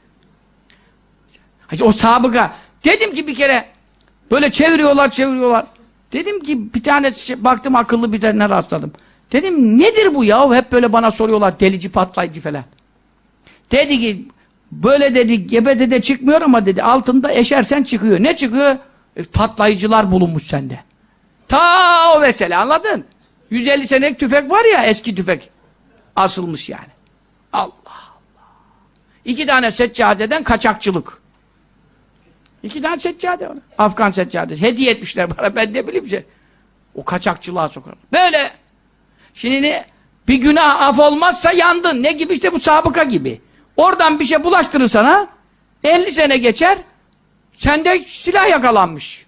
O sabıka. Dedim ki bir kere böyle çeviriyorlar. Dedim ki bir tane baktım akıllı bir tane rastladım. Dedim nedir bu ya? Hep böyle bana soruyorlar delici patlayıcı falan. Dedi ki böyle dedi gebede de çıkmıyor ama dedi altında eşersen çıkıyor. Ne çıkıyor? Patlayıcılar bulunmuş sende. Ta o mesele anladın? 150 senelik tüfek var ya eski tüfek. Asılmış yani. Allah Allah. 2 tane seccadeden kaçakçılık. 2 tane seccade var. Afgan seccadesi. Hediye etmişler bana. Ben ne bileyim şey. O kaçakçılığa sokar. Böyle. Şimdi bir günah af olmazsa yandın. Ne gibi işte bu sabıka gibi. Oradan bir şey bulaştırır sana. 50 sene geçer. Sende silah yakalanmış.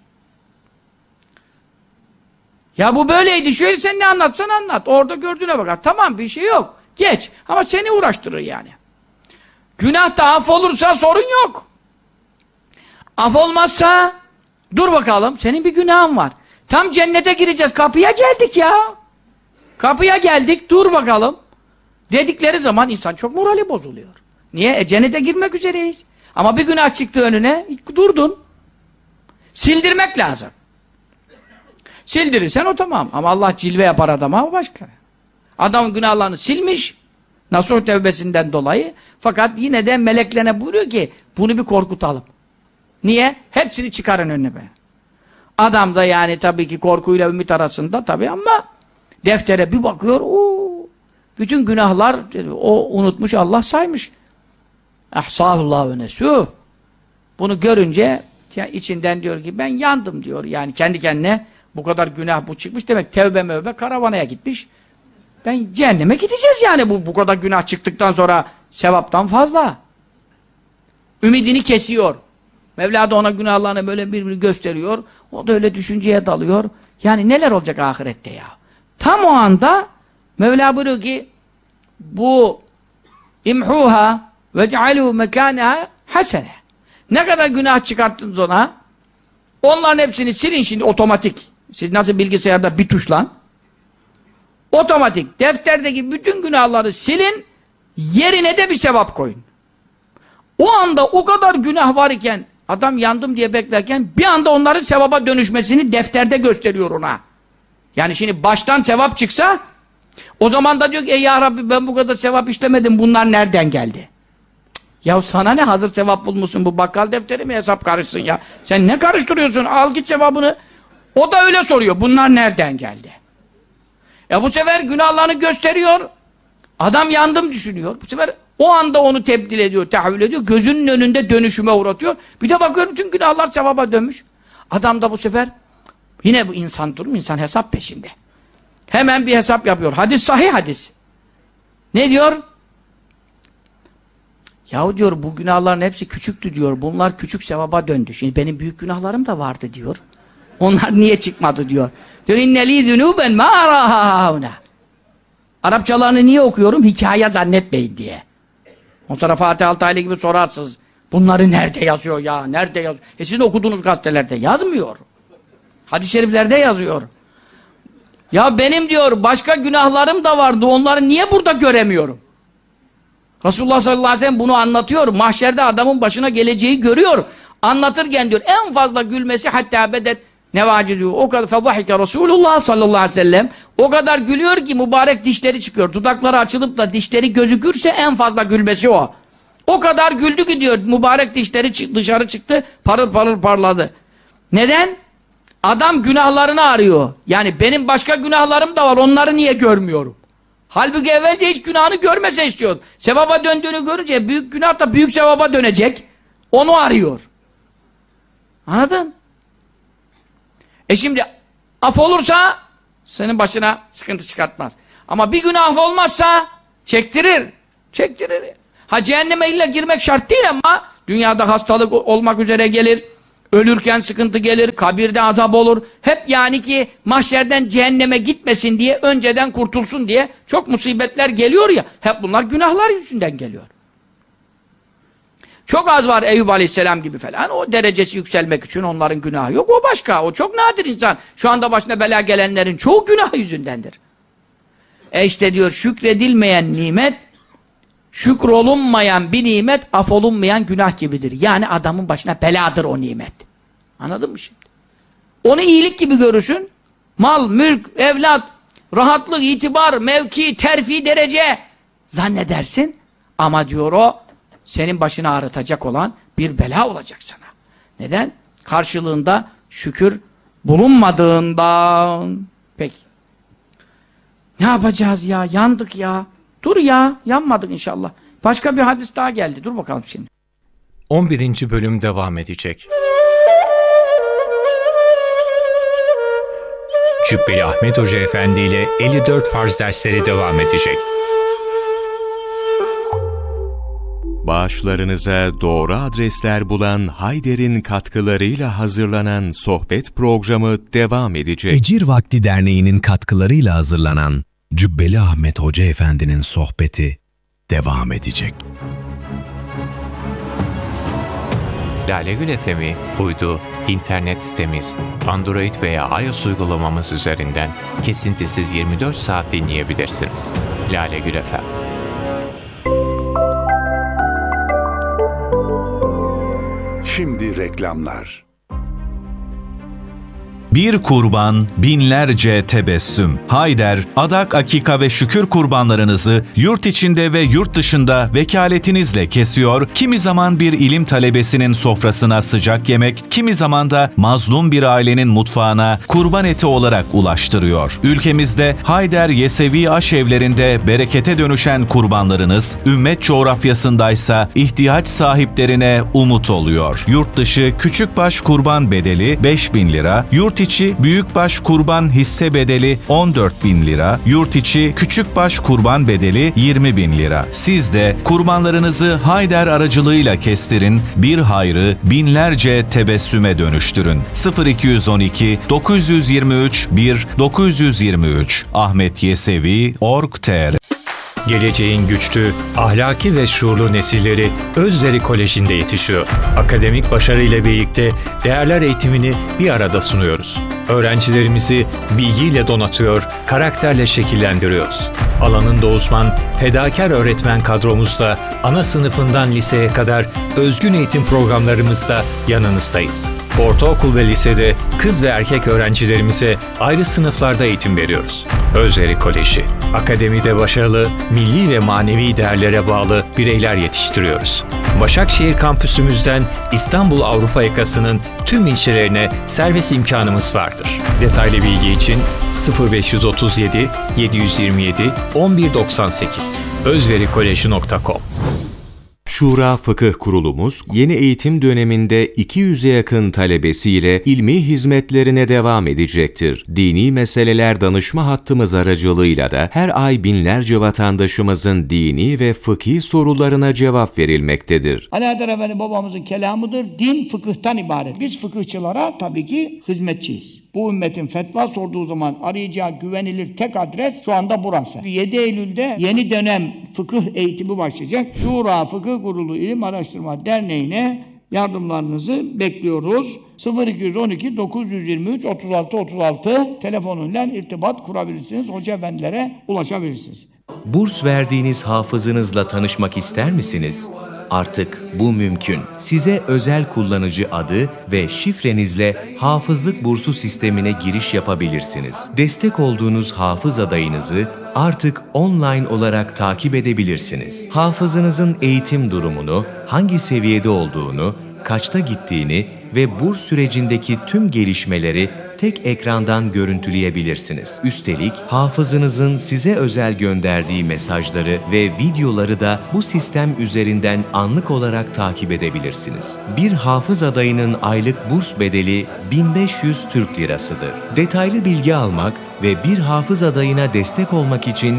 Ya bu böyleydi. Şöyle sen ne anlatsan anlat. Orada gördüğüne bakar. Tamam bir şey yok. Geç. Ama seni uğraştırır yani. Günah da af olursa sorun yok. Af olmazsa dur bakalım. Senin bir günahın var. Tam cennete gireceğiz. Kapıya geldik ya. Kapıya geldik. Dur bakalım. Dedikleri zaman insan çok morali bozuluyor. Niye? Cennete girmek üzereyiz. Ama bir günah çıktı önüne. Durdun. Sildirmek lazım. Sildirirsen o tamam. Ama Allah cilve yapar adama o başka. Adamın günahlarını silmiş. Nasuh tevbesinden dolayı. Fakat yine de meleklerine buyuruyor ki bunu bir korkutalım. Niye? Hepsini çıkarın önüne be. Adam da yani tabii ki korkuyla ümit arasında tabii ama deftere bir bakıyor. Bütün günahlar o unutmuş Allah saymış. Ahsahullahu nesuh. Bunu görünce içinden diyor ki ben yandım diyor. Yani kendi kendine bu kadar günah bu çıkmış demek tevbe mevbe karavanaya gitmiş. Ben cehenneme gideceğiz yani bu kadar günah çıktıktan sonra sevaptan fazla. Ümidini kesiyor. Mevla da ona günahlarını böyle bir gösteriyor. O da öyle düşünceye dalıyor. Yani neler olacak ahirette ya? Tam o anda Mevla buyuruyor ki bu imhuha ve cealû mekâneha hasene. Ne kadar günah çıkarttınız ona onların hepsini silin şimdi otomatik. Siz nasıl bilgisayarda bir tuşla otomatik defterdeki bütün günahları silin yerine de bir sevap koyun. O anda o kadar günah var iken adam yandım diye beklerken bir anda onların sevaba dönüşmesini defterde gösteriyor ona. Yani şimdi baştan sevap çıksa o zaman da diyor ki ya Rabbi ben bu kadar sevap işlemedim bunlar nereden geldi? Ya sana ne hazır sevap bulmuşsun bu bakkal defteri mi hesap karışsın ya? Sen ne karıştırıyorsun? Al git sevabını. O da öyle soruyor. Bunlar nereden geldi? Bu sefer günahlarını gösteriyor. Adam yandım düşünüyor. Bu sefer o anda onu tebdil ediyor, tahvil ediyor. Gözünün önünde dönüşüme uğratıyor. Bir de bakıyor bütün günahlar sevaba dönmüş. Adam da bu sefer yine bu insan durum, insan hesap peşinde. Hemen bir hesap yapıyor. Hadis sahih hadis. Ne diyor? Yahu diyor bu günahların hepsi küçüktü diyor. Bunlar küçük sevaba döndü. Şimdi benim büyük günahlarım da vardı diyor. Onlar niye çıkmadı diyor. Diyor innelî zünûben mâ arâhâhâhûnâ. Arapçalarını niye okuyorum? Hikaye zannetmeyin diye. O sonra Fatih Altaylı gibi sorarsınız. Bunları nerede yazıyor ya? Nerede yazıyor? Siz de okuduğunuz gazetelerde yazmıyor. Hadis-i şeriflerde yazıyor. Ya benim diyor başka günahlarım da vardı. Onları niye burada göremiyorum? Resulullah sallallahu aleyhi ve sellem bunu anlatıyor. Mahşerde adamın başına geleceği görüyor. Anlatırken diyor en fazla gülmesi hatta bedet nevaci diyor. O kadar fezahike Resulullah sallallahu aleyhi ve sellem o kadar gülüyor ki mübarek dişleri çıkıyor. Dudakları açılıp da dişleri gözükürse en fazla gülmesi o. O kadar güldü ki diyor mübarek dişleri dışarı çıktı parıl parıl parladı. Neden? Adam günahlarını arıyor. Yani benim başka günahlarım da var onları niye görmüyorum? Halbuki evvelce hiç günahını görmese istiyor. Sevaba döndüğünü görünce büyük günah da büyük sevaba dönecek. Onu arıyor. Anladın? Şimdi af olursa senin başına sıkıntı çıkartmaz. Ama bir günah af olmazsa çektirir. Çektirir. Ha cehenneme illa girmek şart değil ama dünyada hastalık olmak üzere gelir. Ölürken sıkıntı gelir, kabirde azap olur. Hep yani ki mahşerden cehenneme gitmesin diye, önceden kurtulsun diye çok musibetler geliyor ya. Hep bunlar günahlar yüzünden geliyor. Çok az var Eyüp Aleyhisselam gibi falan. O derecesi yükselmek için onların günahı yok. O başka. O çok nadir insan. Şu anda başına bela gelenlerin çoğu günah yüzündendir. İşte diyor şükredilmeyen nimet, şükrolunmayan bir nimet, afolunmayan günah gibidir. Yani adamın başına beladır o nimet. Anladın mı şimdi? Onu iyilik gibi görürsün. Mal, mülk, evlat, rahatlık, itibar, mevki, terfi, derece zannedersin. Ama diyor o, senin başını ağrıtacak olan bir bela olacak sana. Neden? Karşılığında şükür bulunmadığından. Peki. Ne yapacağız ya? Yandık ya. Dur ya. Yanmadık inşallah. Başka bir hadis daha geldi. Dur bakalım şimdi. 11. bölüm devam edecek. Cübbeli Ahmet Hoca Efendi ile 54 farz dersleri devam edecek. Bağışlarınıza doğru adresler bulan Hayder'in katkılarıyla hazırlanan sohbet programı devam edecek. Ecir Vakti Derneği'nin katkılarıyla hazırlanan Cübbeli Ahmet Hoca Efendi'nin sohbeti devam edecek. Lale Gül FM'i uydu, internet sitemiz, Android veya iOS uygulamamız üzerinden kesintisiz 24 saat dinleyebilirsiniz. Lale Gül FM. Şimdi reklamlar. Bir kurban, binlerce tebessüm. Hayder, adak, akika ve şükür kurbanlarınızı yurt içinde ve yurt dışında vekaletinizle kesiyor, kimi zaman bir ilim talebesinin sofrasına sıcak yemek, kimi zaman da mazlum bir ailenin mutfağına kurban eti olarak ulaştırıyor. Ülkemizde Hayder Yesevi aşevlerinde berekete dönüşen kurbanlarınız, ümmet coğrafyasındaysa ihtiyaç sahiplerine umut oluyor. Yurt dışı küçükbaş kurban bedeli 5.000 lira, yurt içi büyükbaş kurban hisse bedeli 14.000 lira, yurt içi küçükbaş kurban bedeli 20.000 lira. Siz de kurbanlarınızı Hayder aracılığıyla kestirin, bir hayrı binlerce tebessüme dönüştürün. 0212 923 1 923 Ahmet Yesevi Org.tr. Geleceğin güçlü, ahlaki ve şuurlu nesilleri Özleri Koleji'nde yetişiyor. Akademik başarıyla birlikte değerler eğitimini bir arada sunuyoruz. Öğrencilerimizi bilgiyle donatıyor, karakterle şekillendiriyoruz. Alanında uzman, fedakar öğretmen kadromuzla ana sınıfından liseye kadar özgün eğitim programlarımızda yanınızdayız. Ortaokul ve lisede kız ve erkek öğrencilerimize ayrı sınıflarda eğitim veriyoruz. Özleri Koleji, akademide başarılı, milli ve manevi değerlere bağlı bireyler yetiştiriyoruz. Başakşehir kampüsümüzden İstanbul Avrupa yakasının tüm ilçelerine servis imkanımız vardır. Detaylı bilgi için 0537 727 1198 özverikolej.com. Şura Fıkıh Kurulumuz, yeni eğitim döneminde 200'e yakın talebesiyle ilmi hizmetlerine devam edecektir. Dini meseleler danışma hattımız aracılığıyla da her ay binlerce vatandaşımızın dini ve fıkhi sorularına cevap verilmektedir. Ali Haydar Efendi babamızın kelamıdır. Din fıkıhtan ibaret. Biz fıkıhçılara tabii ki hizmetçiyiz. Bu ümmetin fetva sorduğu zaman arayacağı güvenilir tek adres şu anda burası. 7 Eylül'de yeni dönem fıkıh eğitimi başlayacak. Şura Fıkıh Kurulu İlim Araştırma Derneği'ne yardımlarınızı bekliyoruz. 0212 923 36 36 telefonuyla irtibat kurabilirsiniz. Hoca efendilere ulaşabilirsiniz. Burs verdiğiniz hafızınızla tanışmak ister misiniz? Artık bu mümkün. Size özel kullanıcı adı ve şifrenizle hafızlık bursu sistemine giriş yapabilirsiniz. Destek olduğunuz hafız adayınızı artık online olarak takip edebilirsiniz. Hafızınızın eğitim durumunu, hangi seviyede olduğunu, kaçta gittiğini ve burs sürecindeki tüm gelişmeleri tek ekrandan görüntüleyebilirsiniz. Üstelik hafızınızın size özel gönderdiği mesajları ve videoları da bu sistem üzerinden anlık olarak takip edebilirsiniz. Bir hafız adayının aylık burs bedeli 1500 Türk Lirasıdır. Detaylı bilgi almak ve bir hafız adayına destek olmak için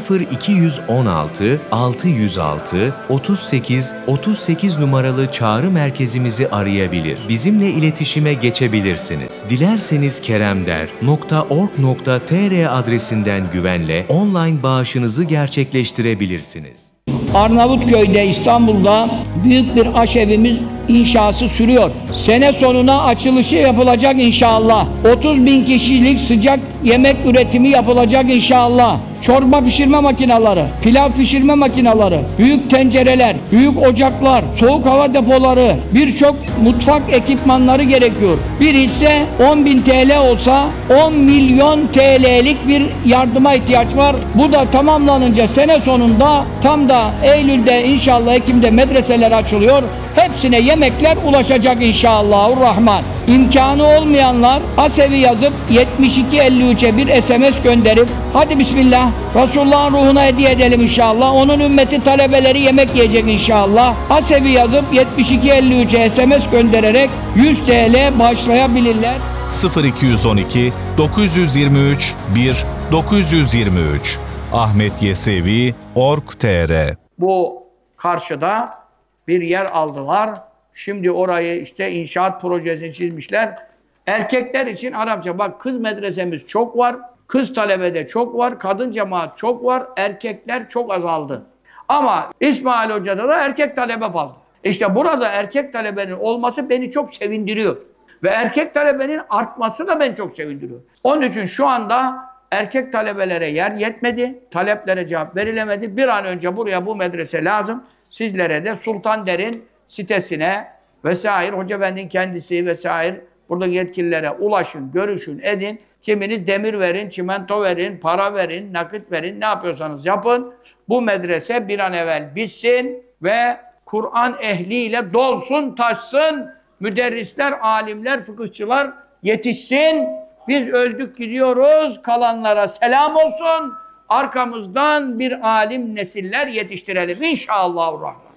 0216 606 38 38 numaralı çağrı merkezimizi arayabilir. Bizimle iletişime geçebilirsiniz. Dilerseniz keremder.org.tr adresinden güvenle online bağışınızı gerçekleştirebilirsiniz. Arnavutköy'de, İstanbul'da büyük bir aşevimiz inşası sürüyor. Sene sonuna açılışı yapılacak inşallah. 30.000 kişilik sıcak yemek üretimi yapılacak inşallah. Çorba pişirme makineleri, pilav pişirme makineleri, büyük tencereler, büyük ocaklar, soğuk hava depoları, birçok mutfak ekipmanları gerekiyor. Bir hisse 10.000 TL olsa 10 milyon TL'lik bir yardıma ihtiyaç var. Bu da tamamlanınca sene sonunda tam da Eylül'de inşallah Ekim'de medreseler açılıyor. Hepsine yemekler ulaşacak inşallahurrahman. İmkanı olmayanlar Asevi yazıp 7253'e bir SMS gönderip hadi bismillah Resulullah'ın ruhuna hediye edelim inşallah. Onun ümmeti talebeleri yemek yiyecek inşallah. Asevi yazıp 7253'e SMS göndererek 100 TL bağışlayabilirler. 0212 923 1 923 ahmetyesevi.org.tr Bu karşıda bir yer aldılar. Şimdi orayı işte inşaat projesini çizmişler. Erkekler için Arapça. Bak kız medresemiz çok var. Kız talebede çok var. Kadın cemaat çok var. Erkekler çok azaldı. Ama İsmail Hoca'da da erkek talebe fazla. İşte burada erkek talebenin olması beni çok sevindiriyor. Ve erkek talebenin artması da beni çok sevindiriyor. Onun için şu anda erkek talebelere yer yetmedi. Taleplere cevap verilemedi. Bir an önce buraya bu medrese lazım. Sizlere de Sultander'in sitesine vesaire, Hoca Efendi'nin kendisi vesaire burada yetkililere ulaşın, görüşün, edin. Kiminiz demir verin, çimento verin, para verin, nakit verin, ne yapıyorsanız yapın. Bu medrese bir an evvel bitsin ve Kur'an ehliyle dolsun, taşsın. Müderrisler, alimler, fıkıhçılar yetişsin. Biz öldük gidiyoruz, kalanlara selam olsun. Arkamızdan bir alim nesiller yetiştirelim inşallahurrahman.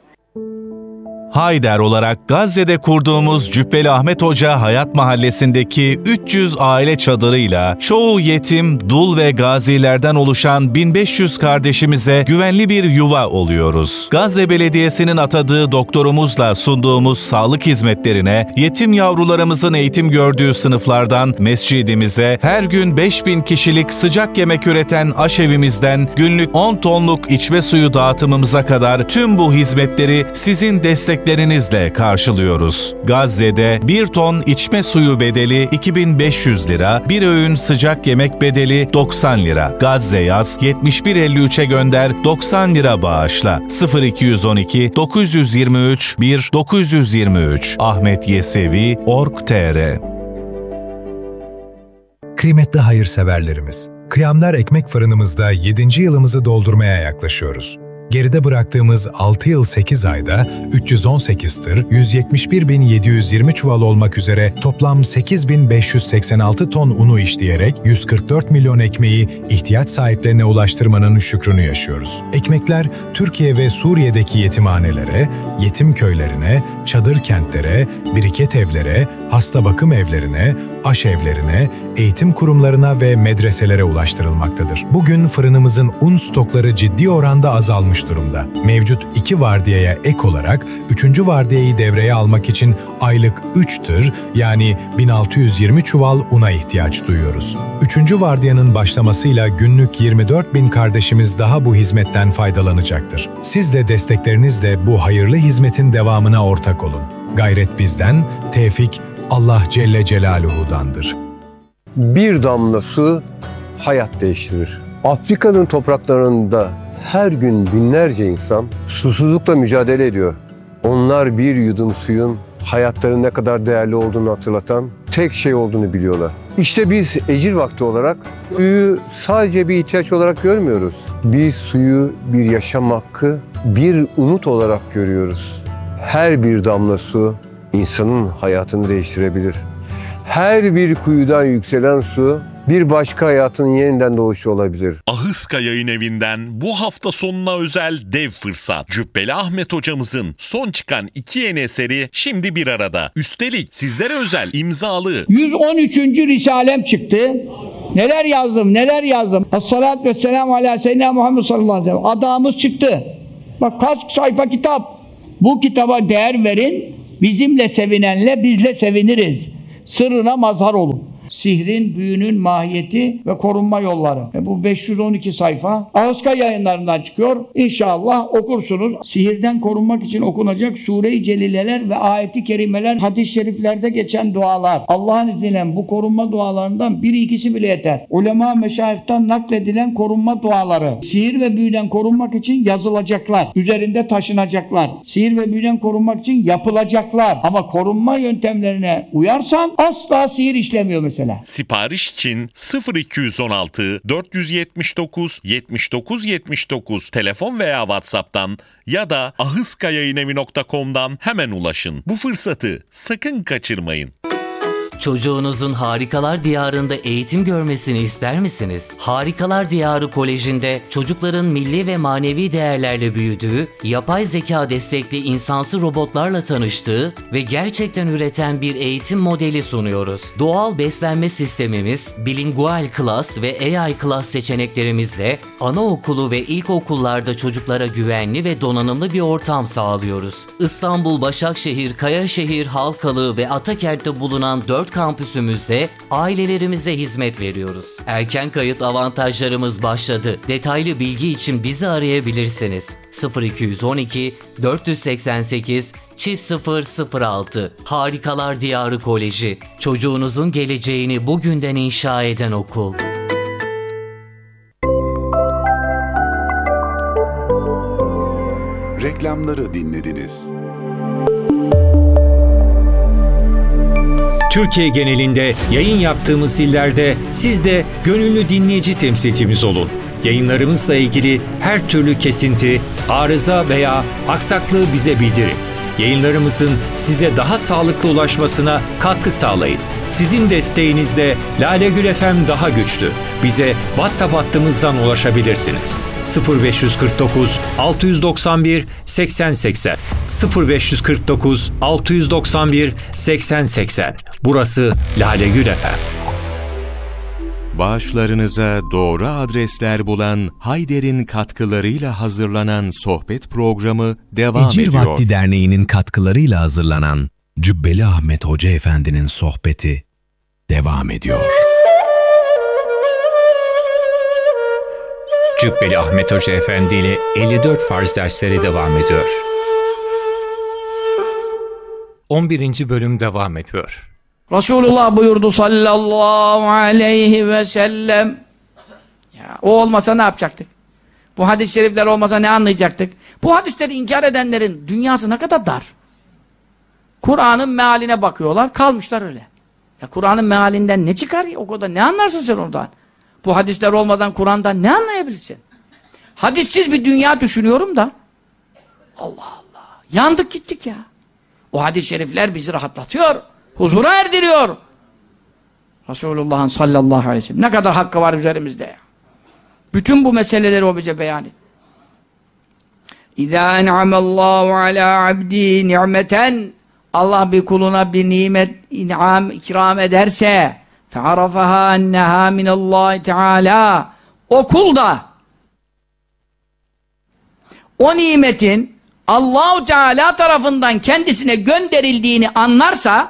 Hayder olarak Gazze'de kurduğumuz Cübbeli Ahmet Hoca Hayat Mahallesi'ndeki 300 aile çadırıyla çoğu yetim, dul ve gazilerden oluşan 1500 kardeşimize güvenli bir yuva oluyoruz. Gazze Belediyesi'nin atadığı doktorumuzla sunduğumuz sağlık hizmetlerine, yetim yavrularımızın eğitim gördüğü sınıflardan mescidimize, her gün 5000 kişilik sıcak yemek üreten aşevimizden günlük 10 tonluk içme suyu dağıtımımıza kadar tüm bu hizmetleri sizin desteklerinizle karşılıyoruz. Gazze'de 1 ton içme suyu bedeli 2500 lira, bir öğün sıcak yemek bedeli 90 lira. Gazze yaz 7153'e gönder, 90 lira bağışla. 0212 923 1 923 ahmetyesevi.org.tr. Kıymetli hayırseverlerimiz, Kıyamlar Ekmek Fırınımızda 7. yılımızı doldurmaya yaklaşıyoruz. Geride bıraktığımız 6 yıl 8 ayda 318 tır, 171.720 çuval olmak üzere toplam 8.586 ton unu işleyerek 144 milyon ekmeği ihtiyaç sahiplerine ulaştırmanın şükrünü yaşıyoruz. Ekmekler Türkiye ve Suriye'deki yetimhanelere, yetim köylerine, çadır kentlere, biriket evlere, hasta bakım evlerine, aşevlerine, eğitim kurumlarına ve medreselere ulaştırılmaktadır. Bugün fırınımızın un stokları ciddi oranda azalmış durumda. Mevcut 2 vardiyaya ek olarak 3. vardiyayı devreye almak için aylık 3 tır yani 1620 çuval una ihtiyaç duyuyoruz. 3. vardiyanın başlamasıyla günlük 24.000 kardeşimiz daha bu hizmetten faydalanacaktır. Siz de desteklerinizle bu hayırlı hizmetin devamına ortak olun. Gayret bizden, tevfik Allah Celle Celaluhu'dandır. Bir damla su hayat değiştirir. Afrika'nın topraklarında her gün binlerce insan susuzlukla mücadele ediyor. Onlar bir yudum suyun hayatlarının ne kadar değerli olduğunu hatırlatan tek şey olduğunu biliyorlar. İşte biz ecir vakti olarak suyu sadece bir ihtiyaç olarak görmüyoruz. Biz suyu bir yaşam hakkı, bir umut olarak görüyoruz. Her bir damla su insanın hayatını değiştirebilir. Her bir kuyudan yükselen su bir başka hayatın yeniden doğuşu olabilir. Ahıska Yayın Evi'nden bu hafta sonuna özel dev fırsat. Cübbeli Ahmet hocamızın son çıkan 2 yeni eseri şimdi bir arada. Üstelik sizlere özel imzalı 113. Risalem çıktı. Neler yazdım, neler yazdım. Es-salatu vesselamu ala seyyidina Muhammed sallallahu aleyhi ve sellem. Adamız çıktı. Bak kaç sayfa kitap. Bu kitaba değer verin. Bizimle sevinenle bizle seviniriz. Sırrına mazhar olun. Sihrin, büyünün mahiyeti ve korunma yolları. Bu 512 sayfa Ağızka Yayınlarından çıkıyor. İnşallah okursunuz. Sihirden korunmak için okunacak Sure-i Celileler ve ayet-i kerimeler, hadis-i şeriflerde geçen dualar. Allah'ın izniyle bu korunma dualarından biri ikisi bile yeter. Ulema meşayihten nakledilen korunma duaları. Sihir ve büyüden korunmak için yazılacaklar. Üzerinde taşınacaklar. Sihir ve büyüden korunmak için yapılacaklar. Ama korunma yöntemlerine uyarsan asla sihir işlemiyor mesela. Sipariş için 0216 479 79 79 telefon veya WhatsApp'tan ya da ahıskayayinevi.com'dan hemen ulaşın. Bu fırsatı sakın kaçırmayın. Çocuğunuzun Harikalar Diyarı'nda eğitim görmesini ister misiniz? Harikalar Diyarı Koleji'nde çocukların milli ve manevi değerlerle büyüdüğü, yapay zeka destekli insansı robotlarla tanıştığı ve gerçekten üreten bir eğitim modeli sunuyoruz. Doğal beslenme sistemimiz, bilingual klas ve AI klas seçeneklerimizle anaokulu ve ilkokullarda çocuklara güvenli ve donanımlı bir ortam sağlıyoruz. İstanbul, Başakşehir, Kayaşehir, Halkalı ve Atakent'te bulunan 4 kampüsümüzde ailelerimize hizmet veriyoruz. Erken kayıt avantajlarımız başladı. Detaylı bilgi için bizi arayabilirsiniz. 0212 488 0006 Harikalar Diyarı Koleji. Çocuğunuzun geleceğini bugünden inşa eden okul. Reklamları dinlediniz. Türkiye genelinde yayın yaptığımız illerde siz de gönüllü dinleyici temsilcimiz olun. Yayınlarımızla ilgili her türlü kesinti, arıza veya aksaklığı bize bildirin. Yayınlarımızın size daha sağlıklı ulaşmasına katkı sağlayın. Sizin desteğinizle Lale Gül FM daha güçlü. Bize WhatsApp hattımızdan ulaşabilirsiniz. 0549 691 8080 0549 691 8080. Burası Lale Gül FM. Bağışlarınıza doğru adresler bulan Hayder'in katkılarıyla hazırlanan sohbet programı devam Ecir ediyor. Vakti Derneği'nin katkılarıyla hazırlanan Cübbeli Ahmet Hoca Efendi'nin sohbeti devam ediyor. Cübbeli Ahmet Hoca Efendi ile 54 farz dersleri devam ediyor. 11. bölüm devam ediyor. Resulullah buyurdu sallallahu aleyhi ve sellem. Ya, o olmasa ne yapacaktık? Bu hadis-i şerifler olmasa ne anlayacaktık? Bu hadisleri inkar edenlerin dünyası ne kadar dar. Kur'an'ın mealine bakıyorlar, kalmışlar öyle. Ya Kur'an'ın mealinden ne çıkar? O kadar ne anlarsın sen oradan? Bu hadisler olmadan Kur'an'dan ne anlayabilirsin? Hadissiz bir dünya düşünüyorum da. Allah Allah. Yandık gittik ya. O hadis-i şerifler bizi rahatlatıyor. Huzura erdiriyor. Resulullah'ın sallallahu aleyhi ve sellem. Ne kadar hakkı var üzerimizde ya. Bütün bu meseleleri o bize beyan etti. İzâ en'amallahu alâ abdî ni'meten. Allah bir kuluna bir nimet, in'am, ikram ederse fe'arafahâ ennehâ minallâhi teâlâ. O kul da o nimetin Allah-u Teala tarafından kendisine gönderildiğini anlarsa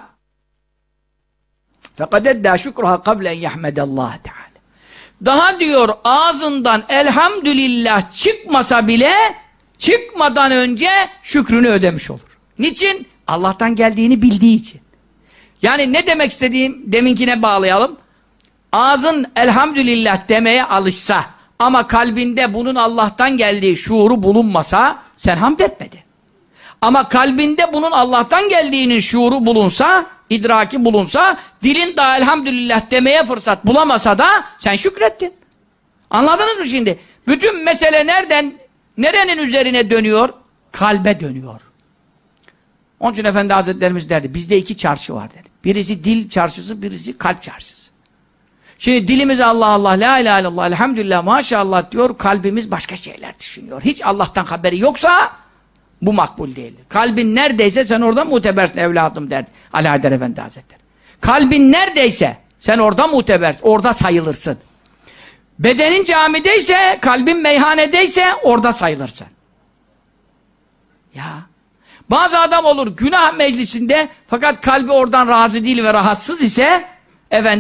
فَقَدْ اَدَّى شُكْرُهَا قَبْلَ اَنْ يَحْمَدَ اللّٰهِ تَعَالَى. Daha diyor ağzından elhamdülillah çıkmasa bile çıkmadan önce şükrünü ödemiş olur. Niçin? Allah'tan geldiğini bildiği için. Yani ne demek istediğim deminkine bağlayalım. Ağzın elhamdülillah demeye alışsa ama kalbinde bunun Allah'tan geldiği şuuru bulunmasa sen hamd etmedin. Ama kalbinde bunun Allah'tan geldiğinin şuuru bulunsa, idraki bulunsa, dilin daha elhamdülillah demeye fırsat bulamasa da sen şükrettin. Anladınız mı şimdi? Bütün mesele nerenin üzerine dönüyor? Kalbe dönüyor. Onun için Efendi Hazretlerimiz derdi, bizde 2 çarşı var dedi. Birisi dil çarşısı, birisi kalp çarşısı. Şimdi dilimiz Allah Allah, la ilahe illallah, elhamdülillah, maşallah diyor, kalbimiz başka şeyler düşünüyor. Hiç Allah'tan haberi yoksa bu makbul değildir. Kalbin neredeyse sen orada mutebersin evladım derdi Ali Haydar Efendi Hazretleri. Kalbin neredeyse Sen orada mutebersin, orada sayılırsın. Bedenin camideyse, kalbin meyhanedeyse orada sayılırsın. Ya. Bazı adam olur günah meclisinde fakat kalbi oradan razı değil ve rahatsız ise efendim